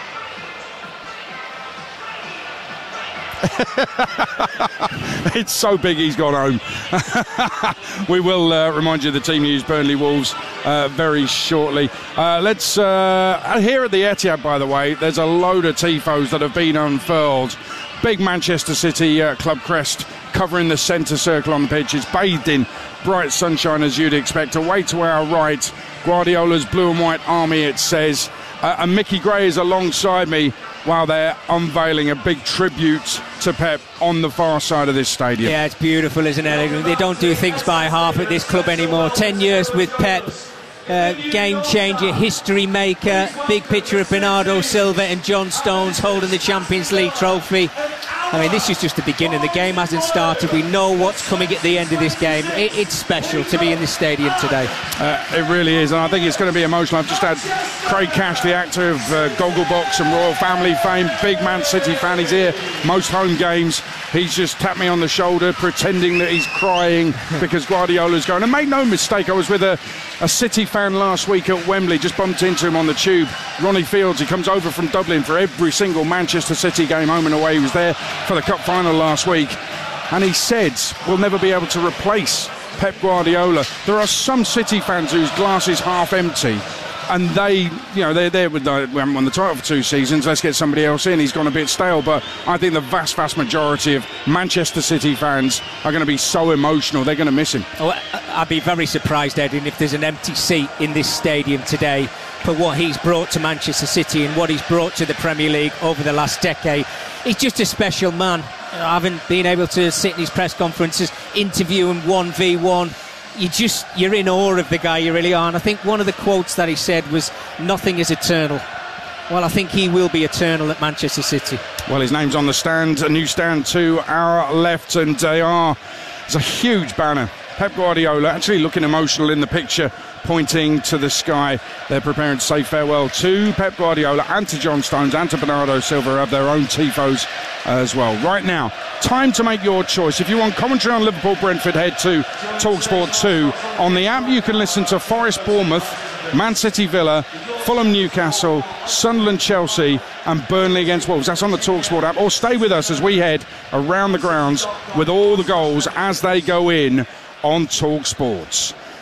It's so big he's gone home. We will uh, remind you of the team news, Burnley Wolves, uh, very shortly. Uh, let's uh, here at the Etihad, by the way, there's a load of tifos that have been unfurled. Big Manchester City uh, club crest covering the centre circle on the pitch. It's bathed in bright sunshine, as you'd expect. Away to our right, Guardiola's blue and white army, it says. Uh, and Mickey Gray is alongside me while they're unveiling a big tribute to Pep on the far side of this stadium. Yeah, it's beautiful, isn't it? They don't do things by half at this club anymore. Ten years with Pep. Uh, game changer, history maker. Big picture of Bernardo Silva and John Stones holding the Champions League trophy. I mean, this is just the beginning. The game hasn't started. We know what's coming at the end of this game. It, it's special to be in this stadium today. Uh, it really is, and I think it's going to be emotional. I've just had Craig Cash, the actor of uh, Gogglebox and Royal Family fame, big Man City fan. He's here most home games. He's just tapped me on the shoulder, pretending that he's crying because Guardiola's going. And make no mistake, I was with a, a City fan last week at Wembley, just bumped into him on the tube. Ronnie Fields, he comes over from Dublin for every single Manchester City game, home and away. He was there for the cup final last week, and he said we'll never be able to replace Pep Guardiola. There are some City fans whose glass is half empty, and they, you know, they're there with the, we haven't won the title for two seasons, let's get somebody else in. He's gone a bit stale, but I think the vast, vast majority of Manchester City fans are going to be so emotional, they're going to miss him. Oh, I'd be very surprised, Edin, if there's an empty seat in this stadium today for what he's brought to Manchester City and what he's brought to the Premier League over the last decade. He's just a special man. I haven't been able to sit in his press conferences, interview him one v one. You just, you're in awe of the guy, you really are. And I think one of the quotes that he said was, "Nothing is eternal." Well, I think he will be eternal at Manchester City. Well, his name's on the stand, a new stand to our left, and they are, there's a huge banner. Pep Guardiola actually looking emotional in the picture, pointing to the sky. They're preparing to say farewell to Pep Guardiola and to John Stones and to Bernardo Silva, who have their own tifos as well. Right now, time to make your choice. If you want commentary on Liverpool Brentford, head to TalkSport two. On the app, you can listen to Forest Bournemouth, Man City Villa, Fulham Newcastle, Sunderland Chelsea, and Burnley against Wolves. That's on the TalkSport app. Or stay with us as we head around the grounds with all the goals as they go in on TalkSport.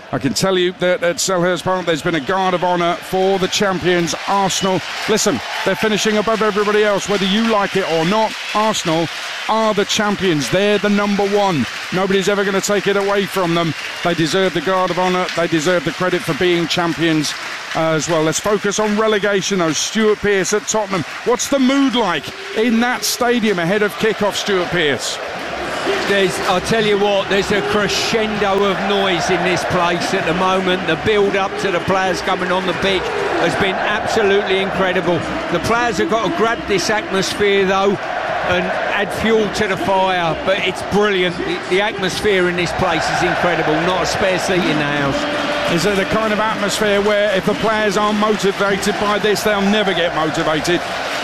I can tell you that at Selhurst Park there's been a guard of honour for the champions, Arsenal. Listen, they're finishing above everybody else, whether you like it or not. Arsenal are the champions. They're the number one. Nobody's ever going to take it away from them. They deserve the guard of honour. They deserve the credit for being champions uh, as well. Let's focus on relegation, though. Stuart Pearce at Tottenham. What's the mood like in that stadium ahead of kick-off, Stuart Pearce? There's, I'll tell you what, there's a crescendo of noise in this place at the moment. The build-up to the players coming on the pitch has been absolutely incredible. The players have got to grab this atmosphere, though, and add fuel to the fire, but it's brilliant. The, the atmosphere in this place is incredible. Not a spare seat in the house. Is it the kind of atmosphere where if the players aren't motivated by this, they'll never get motivated?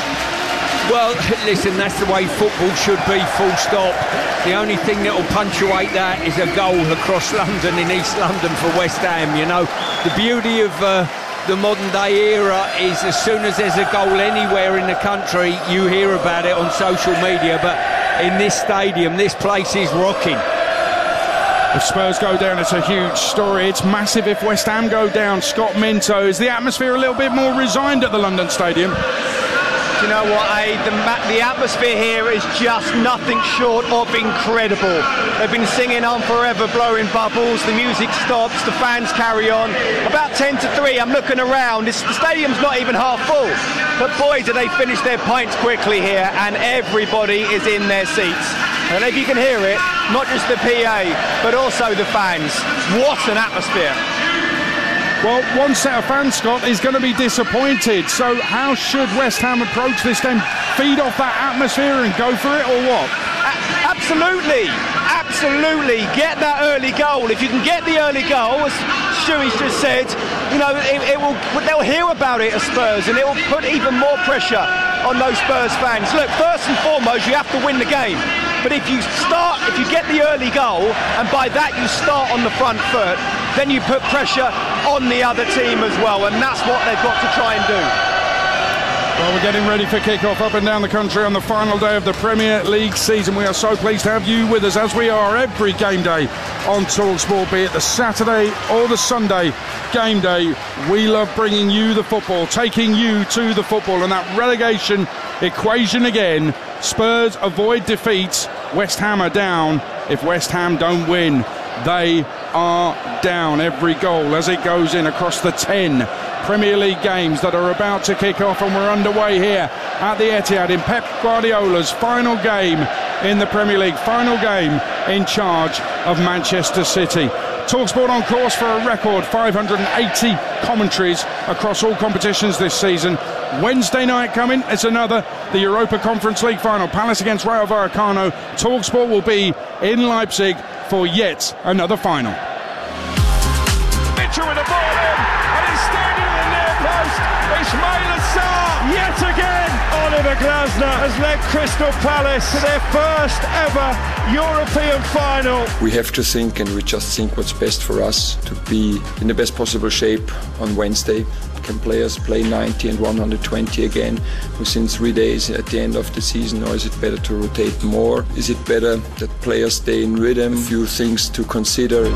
Well, listen, that's the way football should be, full stop. The only thing that will punctuate that is a goal across London in East London for West Ham, you know. The beauty of uh, the modern day era is as soon as there's a goal anywhere in the country, you hear about it on social media, but in this stadium, this place is rocking. If Spurs go down, it's a huge story. It's massive if West Ham go down. Scott Minto, is the atmosphere a little bit more resigned at the London Stadium? You know what, Aid? The, the atmosphere here is just nothing short of incredible. They've been singing on forever, blowing bubbles. The music stops, the fans carry on. About ten to three, I'm looking around. It's, the stadium's not even half full. But boy, do they finish their pints quickly here, and everybody is in their seats. I don't know if you can hear it, not just the P A, but also the fans. What an atmosphere. Well, one set of fans, Scott, is going to be disappointed. So how should West Ham approach this then? Feed off that atmosphere and go for it, or what? A- absolutely, absolutely. Get that early goal. If you can get the early goal, as Stewie's just said, you know, it, it will. They'll hear about it at Spurs, and it will put even more pressure on those Spurs fans. Look, first and foremost, you have to win the game. But if you start, if you get the early goal, and by that you start on the front foot, then you put pressure on the other team as well, and that's what they've got to try and do. Well, we're getting ready for kick-off up and down the country on the final day of the Premier League season. We are so pleased to have you with us, as we are every game day on TalkSport, be it the Saturday or the Sunday game day. We love bringing you the football, taking you to the football, and that relegation equation again. Spurs avoid defeat. West Ham are down. If West Ham don't win, they are down. Every goal as it goes in across the ten Premier League games that are about to kick off, and we're underway here at the Etihad in Pep Guardiola's final game in the Premier League, final game in charge of Manchester City. TalkSport on course for a record five hundred eighty commentaries across all competitions this season. Wednesday night coming, it's another, the Europa Conference League final, Palace against Rayo Vallecano. TalkSport will be in Leipzig for yet another final. Mitchell with the ball in, and he's standing in the near post. Ismail Assar, yet again. Oliver Glasner has led Crystal Palace to their first ever European final. We have to think, and we just think what's best for us to be in the best possible shape on Wednesday. Can players play ninety and one hundred twenty again within three days at the end of the season, or is it better to rotate more? Is it better that players stay in rhythm? A few things to consider.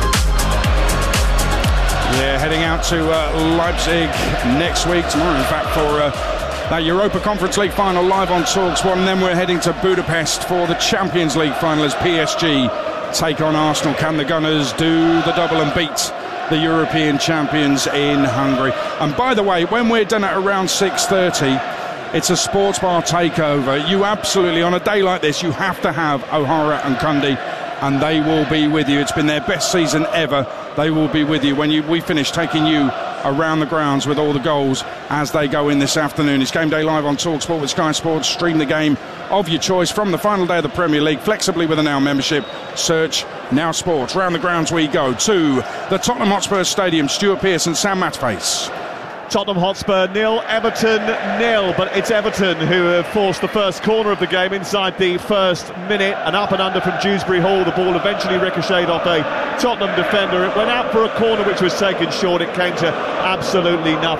Yeah, heading out to uh, Leipzig next week, tomorrow in fact, for uh, that Europa Conference League final live on TalkSport, and then we're heading to Budapest for the Champions League final as P S G take on Arsenal. Can the Gunners do the double and beat the European champions in Hungary? And by the way, when we're done at around six thirty, it's a sports bar takeover. You absolutely, on a day like this, you have to have O'Hara and Cundy, and they will be with you. It's been their best season ever. They will be with you when you, we finish taking you around the grounds with all the goals as they go in this afternoon. It's Game Day Live on TalkSport with Sky Sports. Stream the game of your choice from the final day of the Premier League flexibly with a Now membership. Search Now Sports. Round the grounds we go to the Tottenham Hotspur Stadium. Stuart Pearce and Sam Matface. Tottenham Hotspur nil, Everton nil, but it's Everton who have forced the first corner of the game inside the first minute. An up and under from Dewsbury Hall. The ball eventually ricocheted off a Tottenham defender. It went out for a corner which was taken short. It came to absolutely nothing.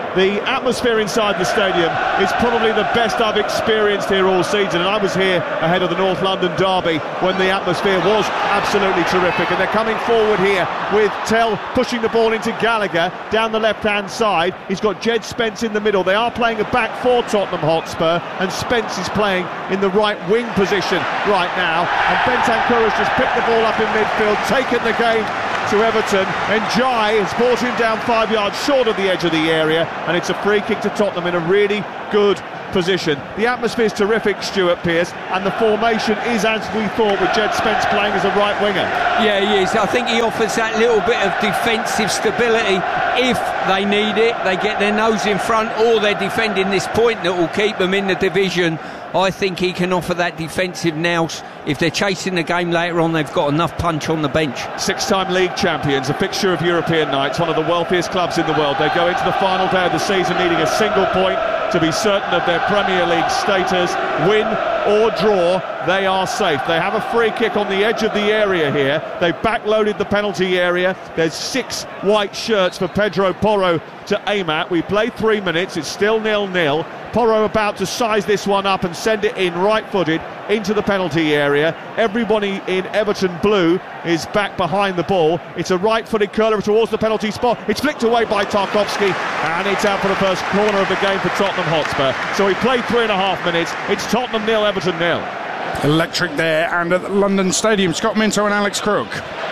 the atmosphere inside the stadium is probably the best I've experienced here all season, and I was here ahead of the North London derby when the atmosphere was absolutely terrific. And they're coming forward here with Tell pushing the ball into Gallagher down the left-hand side. He's got Jed Spence in the middle. They are playing a back four, Tottenham Hotspur, and Spence is playing in the right wing position right now. And Bentancur has just picked the ball up in midfield, taken the game to Everton, and Jai has brought him down five yards short of the edge of the area, and it's a free kick to Tottenham in a really good position. The atmosphere is terrific, Stuart Pearce, and the formation is as we thought, with Jed Spence playing as a right winger. Yeah, he is. I think he offers that little bit of defensive stability if they need it. They get their nose in front, or they're defending this point that will keep them in the division. I think he can offer that defensive nous. If they're chasing the game later on, they've got enough punch on the bench. Six-time league champions, a fixture of European nights, one of the wealthiest clubs in the world. They go into the final day of the season needing a single point to be certain of their Premier League status. Win or draw, they are safe. They have a free kick on the edge of the area here. They backloaded the penalty area. There's six white shirts for Pedro Porro to aim at. We play three minutes, it's still nil-nil. Porro about to size this one up and send it in right-footed into the penalty area. Everybody in Everton blue is back behind the ball. It's a right-footed curler towards the penalty spot. It's flicked away by Tarkowski, and it's out for the first corner of the game for Tottenham Hotspur. So we played three and a half minutes. It's Tottenham nil, Everton nil. Electric there, and at the London Stadium, Scott Minto and Alex Crook.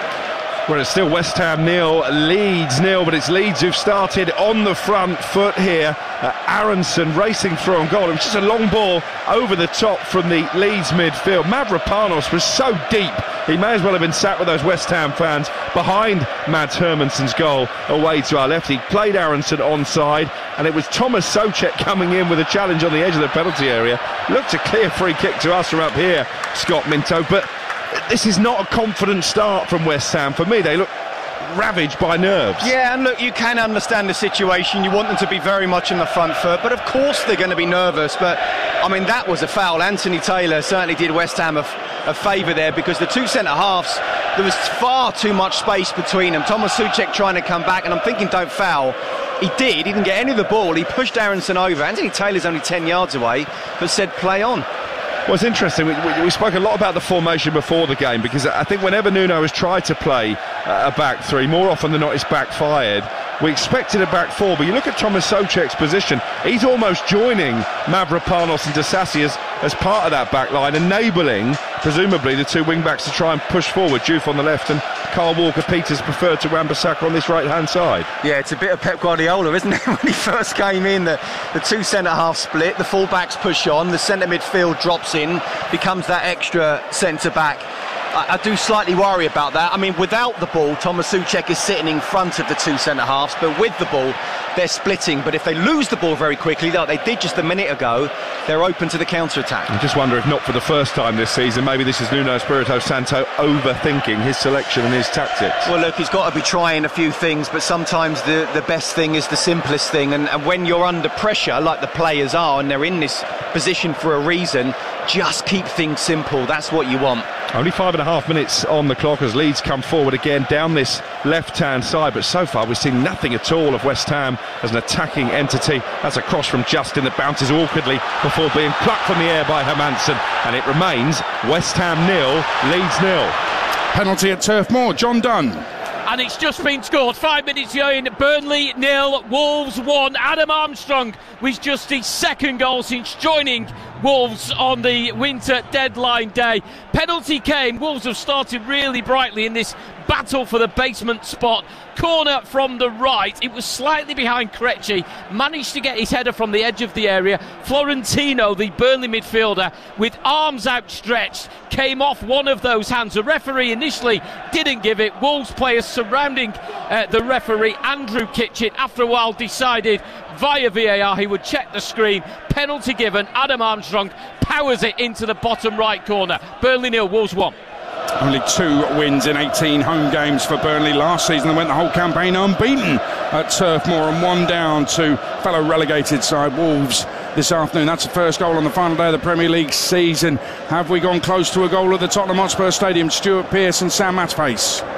Well, it's still West Ham nil, Leeds nil, but it's Leeds who've started on the front foot here. Uh, Aronson racing through on goal. It was just a long ball over the top from the Leeds midfield. Mavropanos was so deep, he may as well have been sat with those West Ham fans behind Mads Hermansen's goal away to our left. He played Aronson onside, and it was Thomas Souček coming in with a challenge on the edge of the penalty area. Looked a clear free kick to us from up here, Scott Minto, but this is not a confident start from West Ham. For me, they look ravaged by nerves. Yeah, and look, you can understand the situation. You want them to be very much in the front foot, but of course they're going to be nervous. But I mean, that was a foul. Anthony Taylor certainly did West Ham a, a favour there, because the two centre halves, there was far too much space between them. Thomas Souček trying to come back, and I'm thinking, don't foul. He did. He didn't get any of the ball. He pushed Aronson over. Anthony Taylor's only ten yards away, but said play on. Well, it's interesting. We, we, we spoke a lot about the formation before the game, because I think whenever Nuno has tried to play uh, a back three, more often than not it's backfired. We expected a back four, but you look at Thomas Souček's position, he's almost joining Mavropanos and Disasi as, as part of that back line, enabling, presumably, the two wing-backs to try and push forward. Diouf on the left and Kyle Walker-Peters preferred to Wan-Bissaka on this right-hand side. Yeah, it's a bit of Pep Guardiola, isn't it? When he first came in, the, the two centre-halves split, the full-backs push on, the centre midfield drops in, becomes that extra centre-back. I, I do slightly worry about that. I mean, without the ball, Thomas Souček is sitting in front of the two centre-halves, but with the ball, they're splitting. But if they lose the ball very quickly, like they did just a minute ago, they're open to the counter-attack. I just wonder if not for the first time this season, maybe this is Nuno Espirito Santo overthinking his selection and his tactics. Well, look, he's got to be trying a few things, but sometimes the, the best thing is the simplest thing. And, and when you're under pressure, like the players are, and they're in this position for a reason, just keep things simple. That's what you want. Only five and a half minutes on the clock as Leeds come forward again down this left-hand side, but so far we've seen nothing at all of West Ham as an attacking entity. That's a cross from Justin that bounces awkwardly before being plucked from the air by Hermansen, and it remains West Ham nil, Leeds nil. Penalty at Turf Moor, John Dunn. And it's just been scored. Five minutes in, Burnley nil, Wolves one. Adam Armstrong with just his second goal since joining Wolves on the winter deadline day. Penalty came. Wolves have started really brightly in this battle for the basement spot. Corner from the right. It was slightly behind Krejci. Managed to get his header from the edge of the area. Florentino, the Burnley midfielder, with arms outstretched, came off one of those hands. The referee initially didn't give it. Wolves players surrounding uh, the referee, Andrew Kitchen, after a while decided via V A R he would check the screen. Penalty given. Adam Armstrong powers it into the bottom right corner. Burnley nil, Wolves one. Only two wins in eighteen home games for Burnley last season. They went the whole campaign unbeaten at Turf Moor, and one down to fellow relegated side Wolves this afternoon. That's the first goal on the final day of the Premier League season. Have we gone close to a goal at the Tottenham Hotspur Stadium? Stuart Pearce and Sam Matface.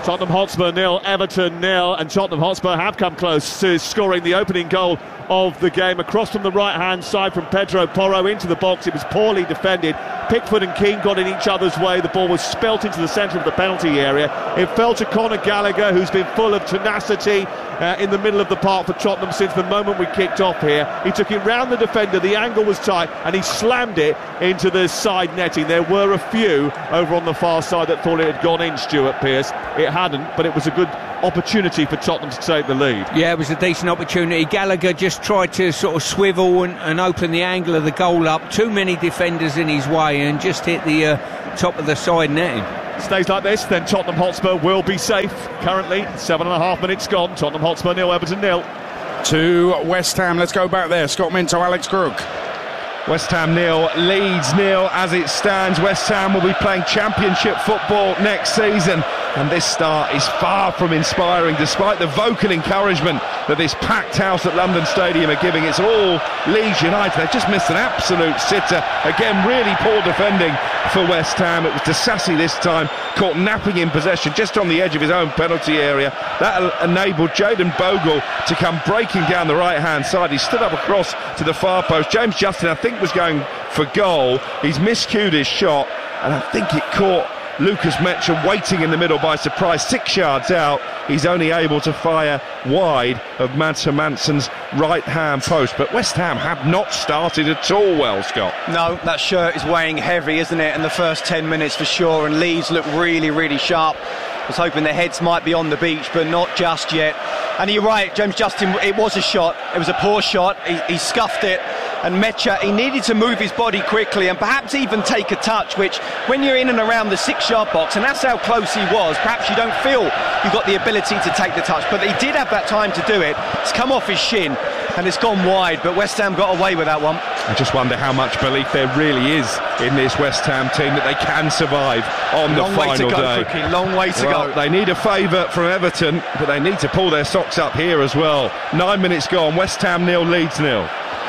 Tottenham Hotspur nil, Everton nil, and Tottenham Hotspur have come close to scoring the opening goal of the game. Across from the right-hand side from Pedro Porro into the box. It was poorly defended. Pickford and Keane got in each other's way. The ball was spelt into the centre of the penalty area. It fell to Conor Gallagher, who's been full of tenacity uh, in the middle of the park for Tottenham since the moment we kicked off here. He took it round the defender, the angle was tight, and he slammed it into the side netting. There were a few over on the far side that thought it had gone in, Stuart Pearce. It hadn't, but it was a good opportunity for Tottenham to take the lead. Yeah, it was a decent opportunity. Gallagher just tried to sort of swivel and, and open the angle of the goal up. Too many defenders in his way and just hit the uh, top of the side netting. Stays like this, then Tottenham Hotspur will be safe. Currently, seven and a half minutes gone. Tottenham Hotspur nil, Everton nil. To West Ham, let's go back there. Scott Minto, Alex Crook. West Ham nil, Leeds nil as it stands. West Ham will be playing Championship football next season, and this start is far from inspiring despite the vocal encouragement that this packed house at London Stadium are giving. It's all Leeds United. They've just missed an absolute sitter. Again, really poor defending for West Ham. It was Disasi this time, caught napping in possession just on the edge of his own penalty area. That enabled Jayden Bogle to come breaking down the right hand side. He stood up across to the far post. James Justin, I think, was going for goal. He's miscued his shot, and I think it caught Lucas Mecha waiting in the middle by surprise. Six yards out, he's only able to fire wide of Mads Hermansen's right hand post. But West Ham have not started at all well, Scott. No, that shirt is weighing heavy, isn't it, in the first ten minutes for sure, and Leeds look really, really sharp. I was hoping their heads might be on the beach, but not just yet. And you're right, James Justin, it was a shot. It was a poor shot. He, he scuffed it. And Mecha, he needed to move his body quickly and perhaps even take a touch, which when you're in and around the six-yard box, and that's how close he was, perhaps you don't feel you've got the ability to take the touch. But he did have that time to do it. It's come off his shin and it's gone wide, but West Ham got away with that one. I just wonder how much belief there really is in this West Ham team that they can survive on the long final way to go, day. Cookie, long way to well, go. They need a favour from Everton, but they need to pull their socks up here as well. Nine minutes gone, West Ham nil, Leeds nil.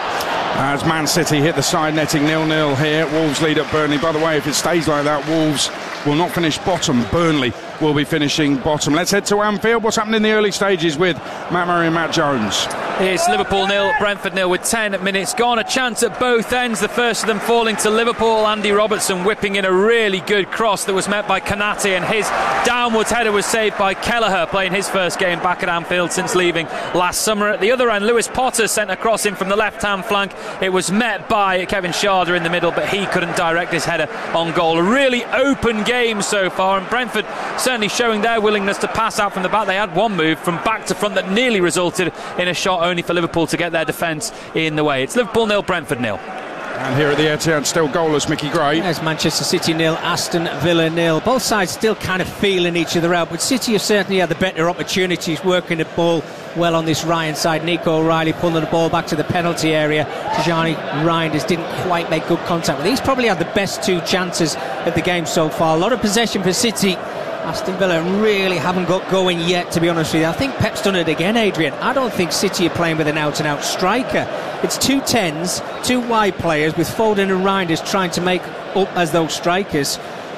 As Man City hit the side netting, nil nil here. Wolves lead at Burnley. By the way, if it stays like that, Wolves will not finish bottom. Burnley will be finishing bottom. Let's head to Anfield. What's happened in the early stages with Matt Murray and Matt Jones? It's Liverpool nil, Brentford nil with ten minutes gone. A chance at both ends, the first of them falling to Liverpool. Andy Robertson whipping in a really good cross that was met by Kanate, and his downwards header was saved by Kelleher, playing his first game back at Anfield since leaving last summer. At the other end, Lewis Potter sent a cross in from the left-hand flank. It was met by Kevin Schade in the middle, but he couldn't direct his header on goal. A really open game so far, and Brentford certainly showing their willingness to pass out from the back. They had one move from back to front that nearly resulted in a shot, only for Liverpool to get their defence in the way. It's Liverpool nil, Brentford nil. And here at the Etihad, still goalless, Mickey Gray. There's Manchester City nil, Aston Villa nil. Both sides still kind of feeling each other out, but City have certainly had the better opportunities, working the ball well on this Ryan side. Nico O'Reilly pulling the ball back to the penalty area. Tijani Reinders didn't quite make good contact with. He's probably had the best two chances of the game so far. A lot of possession for City. Aston Villa really haven't got going yet, to be honest with you. I think Pep's done it again, Adrian. I don't think City are playing with an out-and-out striker. It's two tens, two wide players with Foden and Reinders trying to make up as those strikers.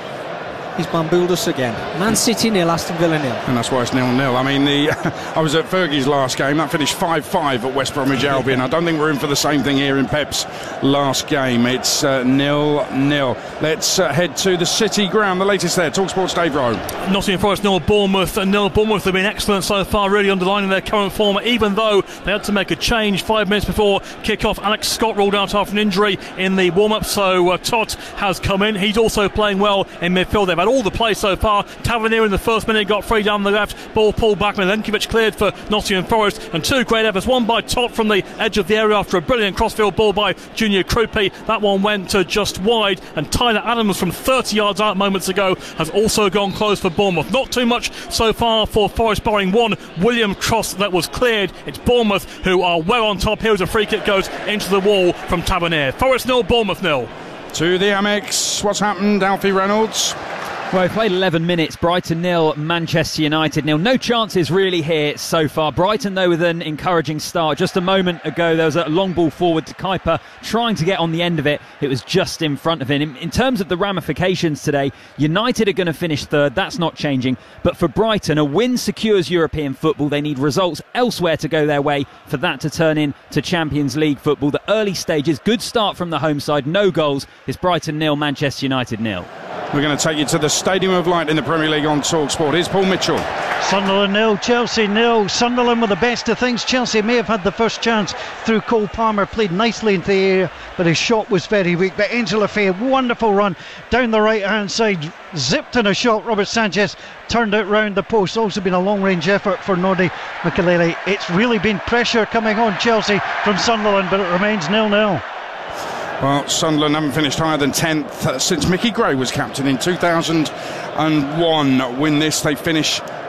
He's bamboozled us again. Man City nil, Aston Villa nil. And that's why it's nil nil. I mean, the I was at Fergie's last game. That finished five five at West Bromwich Albion. I don't think we're in for the same thing here in Pep's last game. It's uh, nil nil. Let's uh, head to the City ground. The latest there. TalkSport's Dave Rowe. Nottingham Forest nil, Bournemouth nil. Bournemouth have been excellent so far, really underlining their current form, even though they had to make a change five minutes before kick-off. Alex Scott ruled out after an injury in the warm-up, so uh, Tot has come in. He's also playing well in midfield. They've had all the play so far. Tavernier in the first minute got free down the left, ball pulled back, Milenkovic cleared for Nottingham Forest, and two great efforts, one by Tot from the edge of the area after a brilliant crossfield ball by Junior Krupi. That one went uh, just wide, and Tyler Adams from thirty yards out moments ago has also gone close for Bournemouth. Not too much so far for Forest, barring one William cross that was cleared. It's Bournemouth who are well on top. Here's a free kick, goes into the wall from Tavernier. Forest nil, Bournemouth nil. To the Amex, what's happened, Alfie Reynolds? Well, we've played eleven minutes. Brighton nil, Manchester United nil. No chances really here so far. Brighton, though, with an encouraging start. Just a moment ago, there was a long ball forward to Kuiper, trying to get on the end of it. It was just in front of him. In, in terms of the ramifications today, United are going to finish third. That's not changing. But for Brighton, a win secures European football. They need results elsewhere to go their way for that to turn into Champions League football. The early stages, good start from the home side. No goals. It's Brighton nil, Manchester United nil. We're going to take you to the Stadium of Light in the Premier League on TalkSport. Here's Paul Mitchell. Sunderland nil, Chelsea nil. Sunderland with the best of things. Chelsea may have had the first chance through Cole Palmer, played nicely into the area, but his shot was very weak. But Angel Faye, wonderful run down the right hand side, zipped in a shot. Robert Sanchez turned it round the post. Also been a long range effort for Nodi Makelele. It's really been pressure coming on Chelsea from Sunderland, but it remains nil nil. Well, Sunderland haven't finished higher than tenth uh, since Mickey Gray was captain in two thousand one. Win this, they finish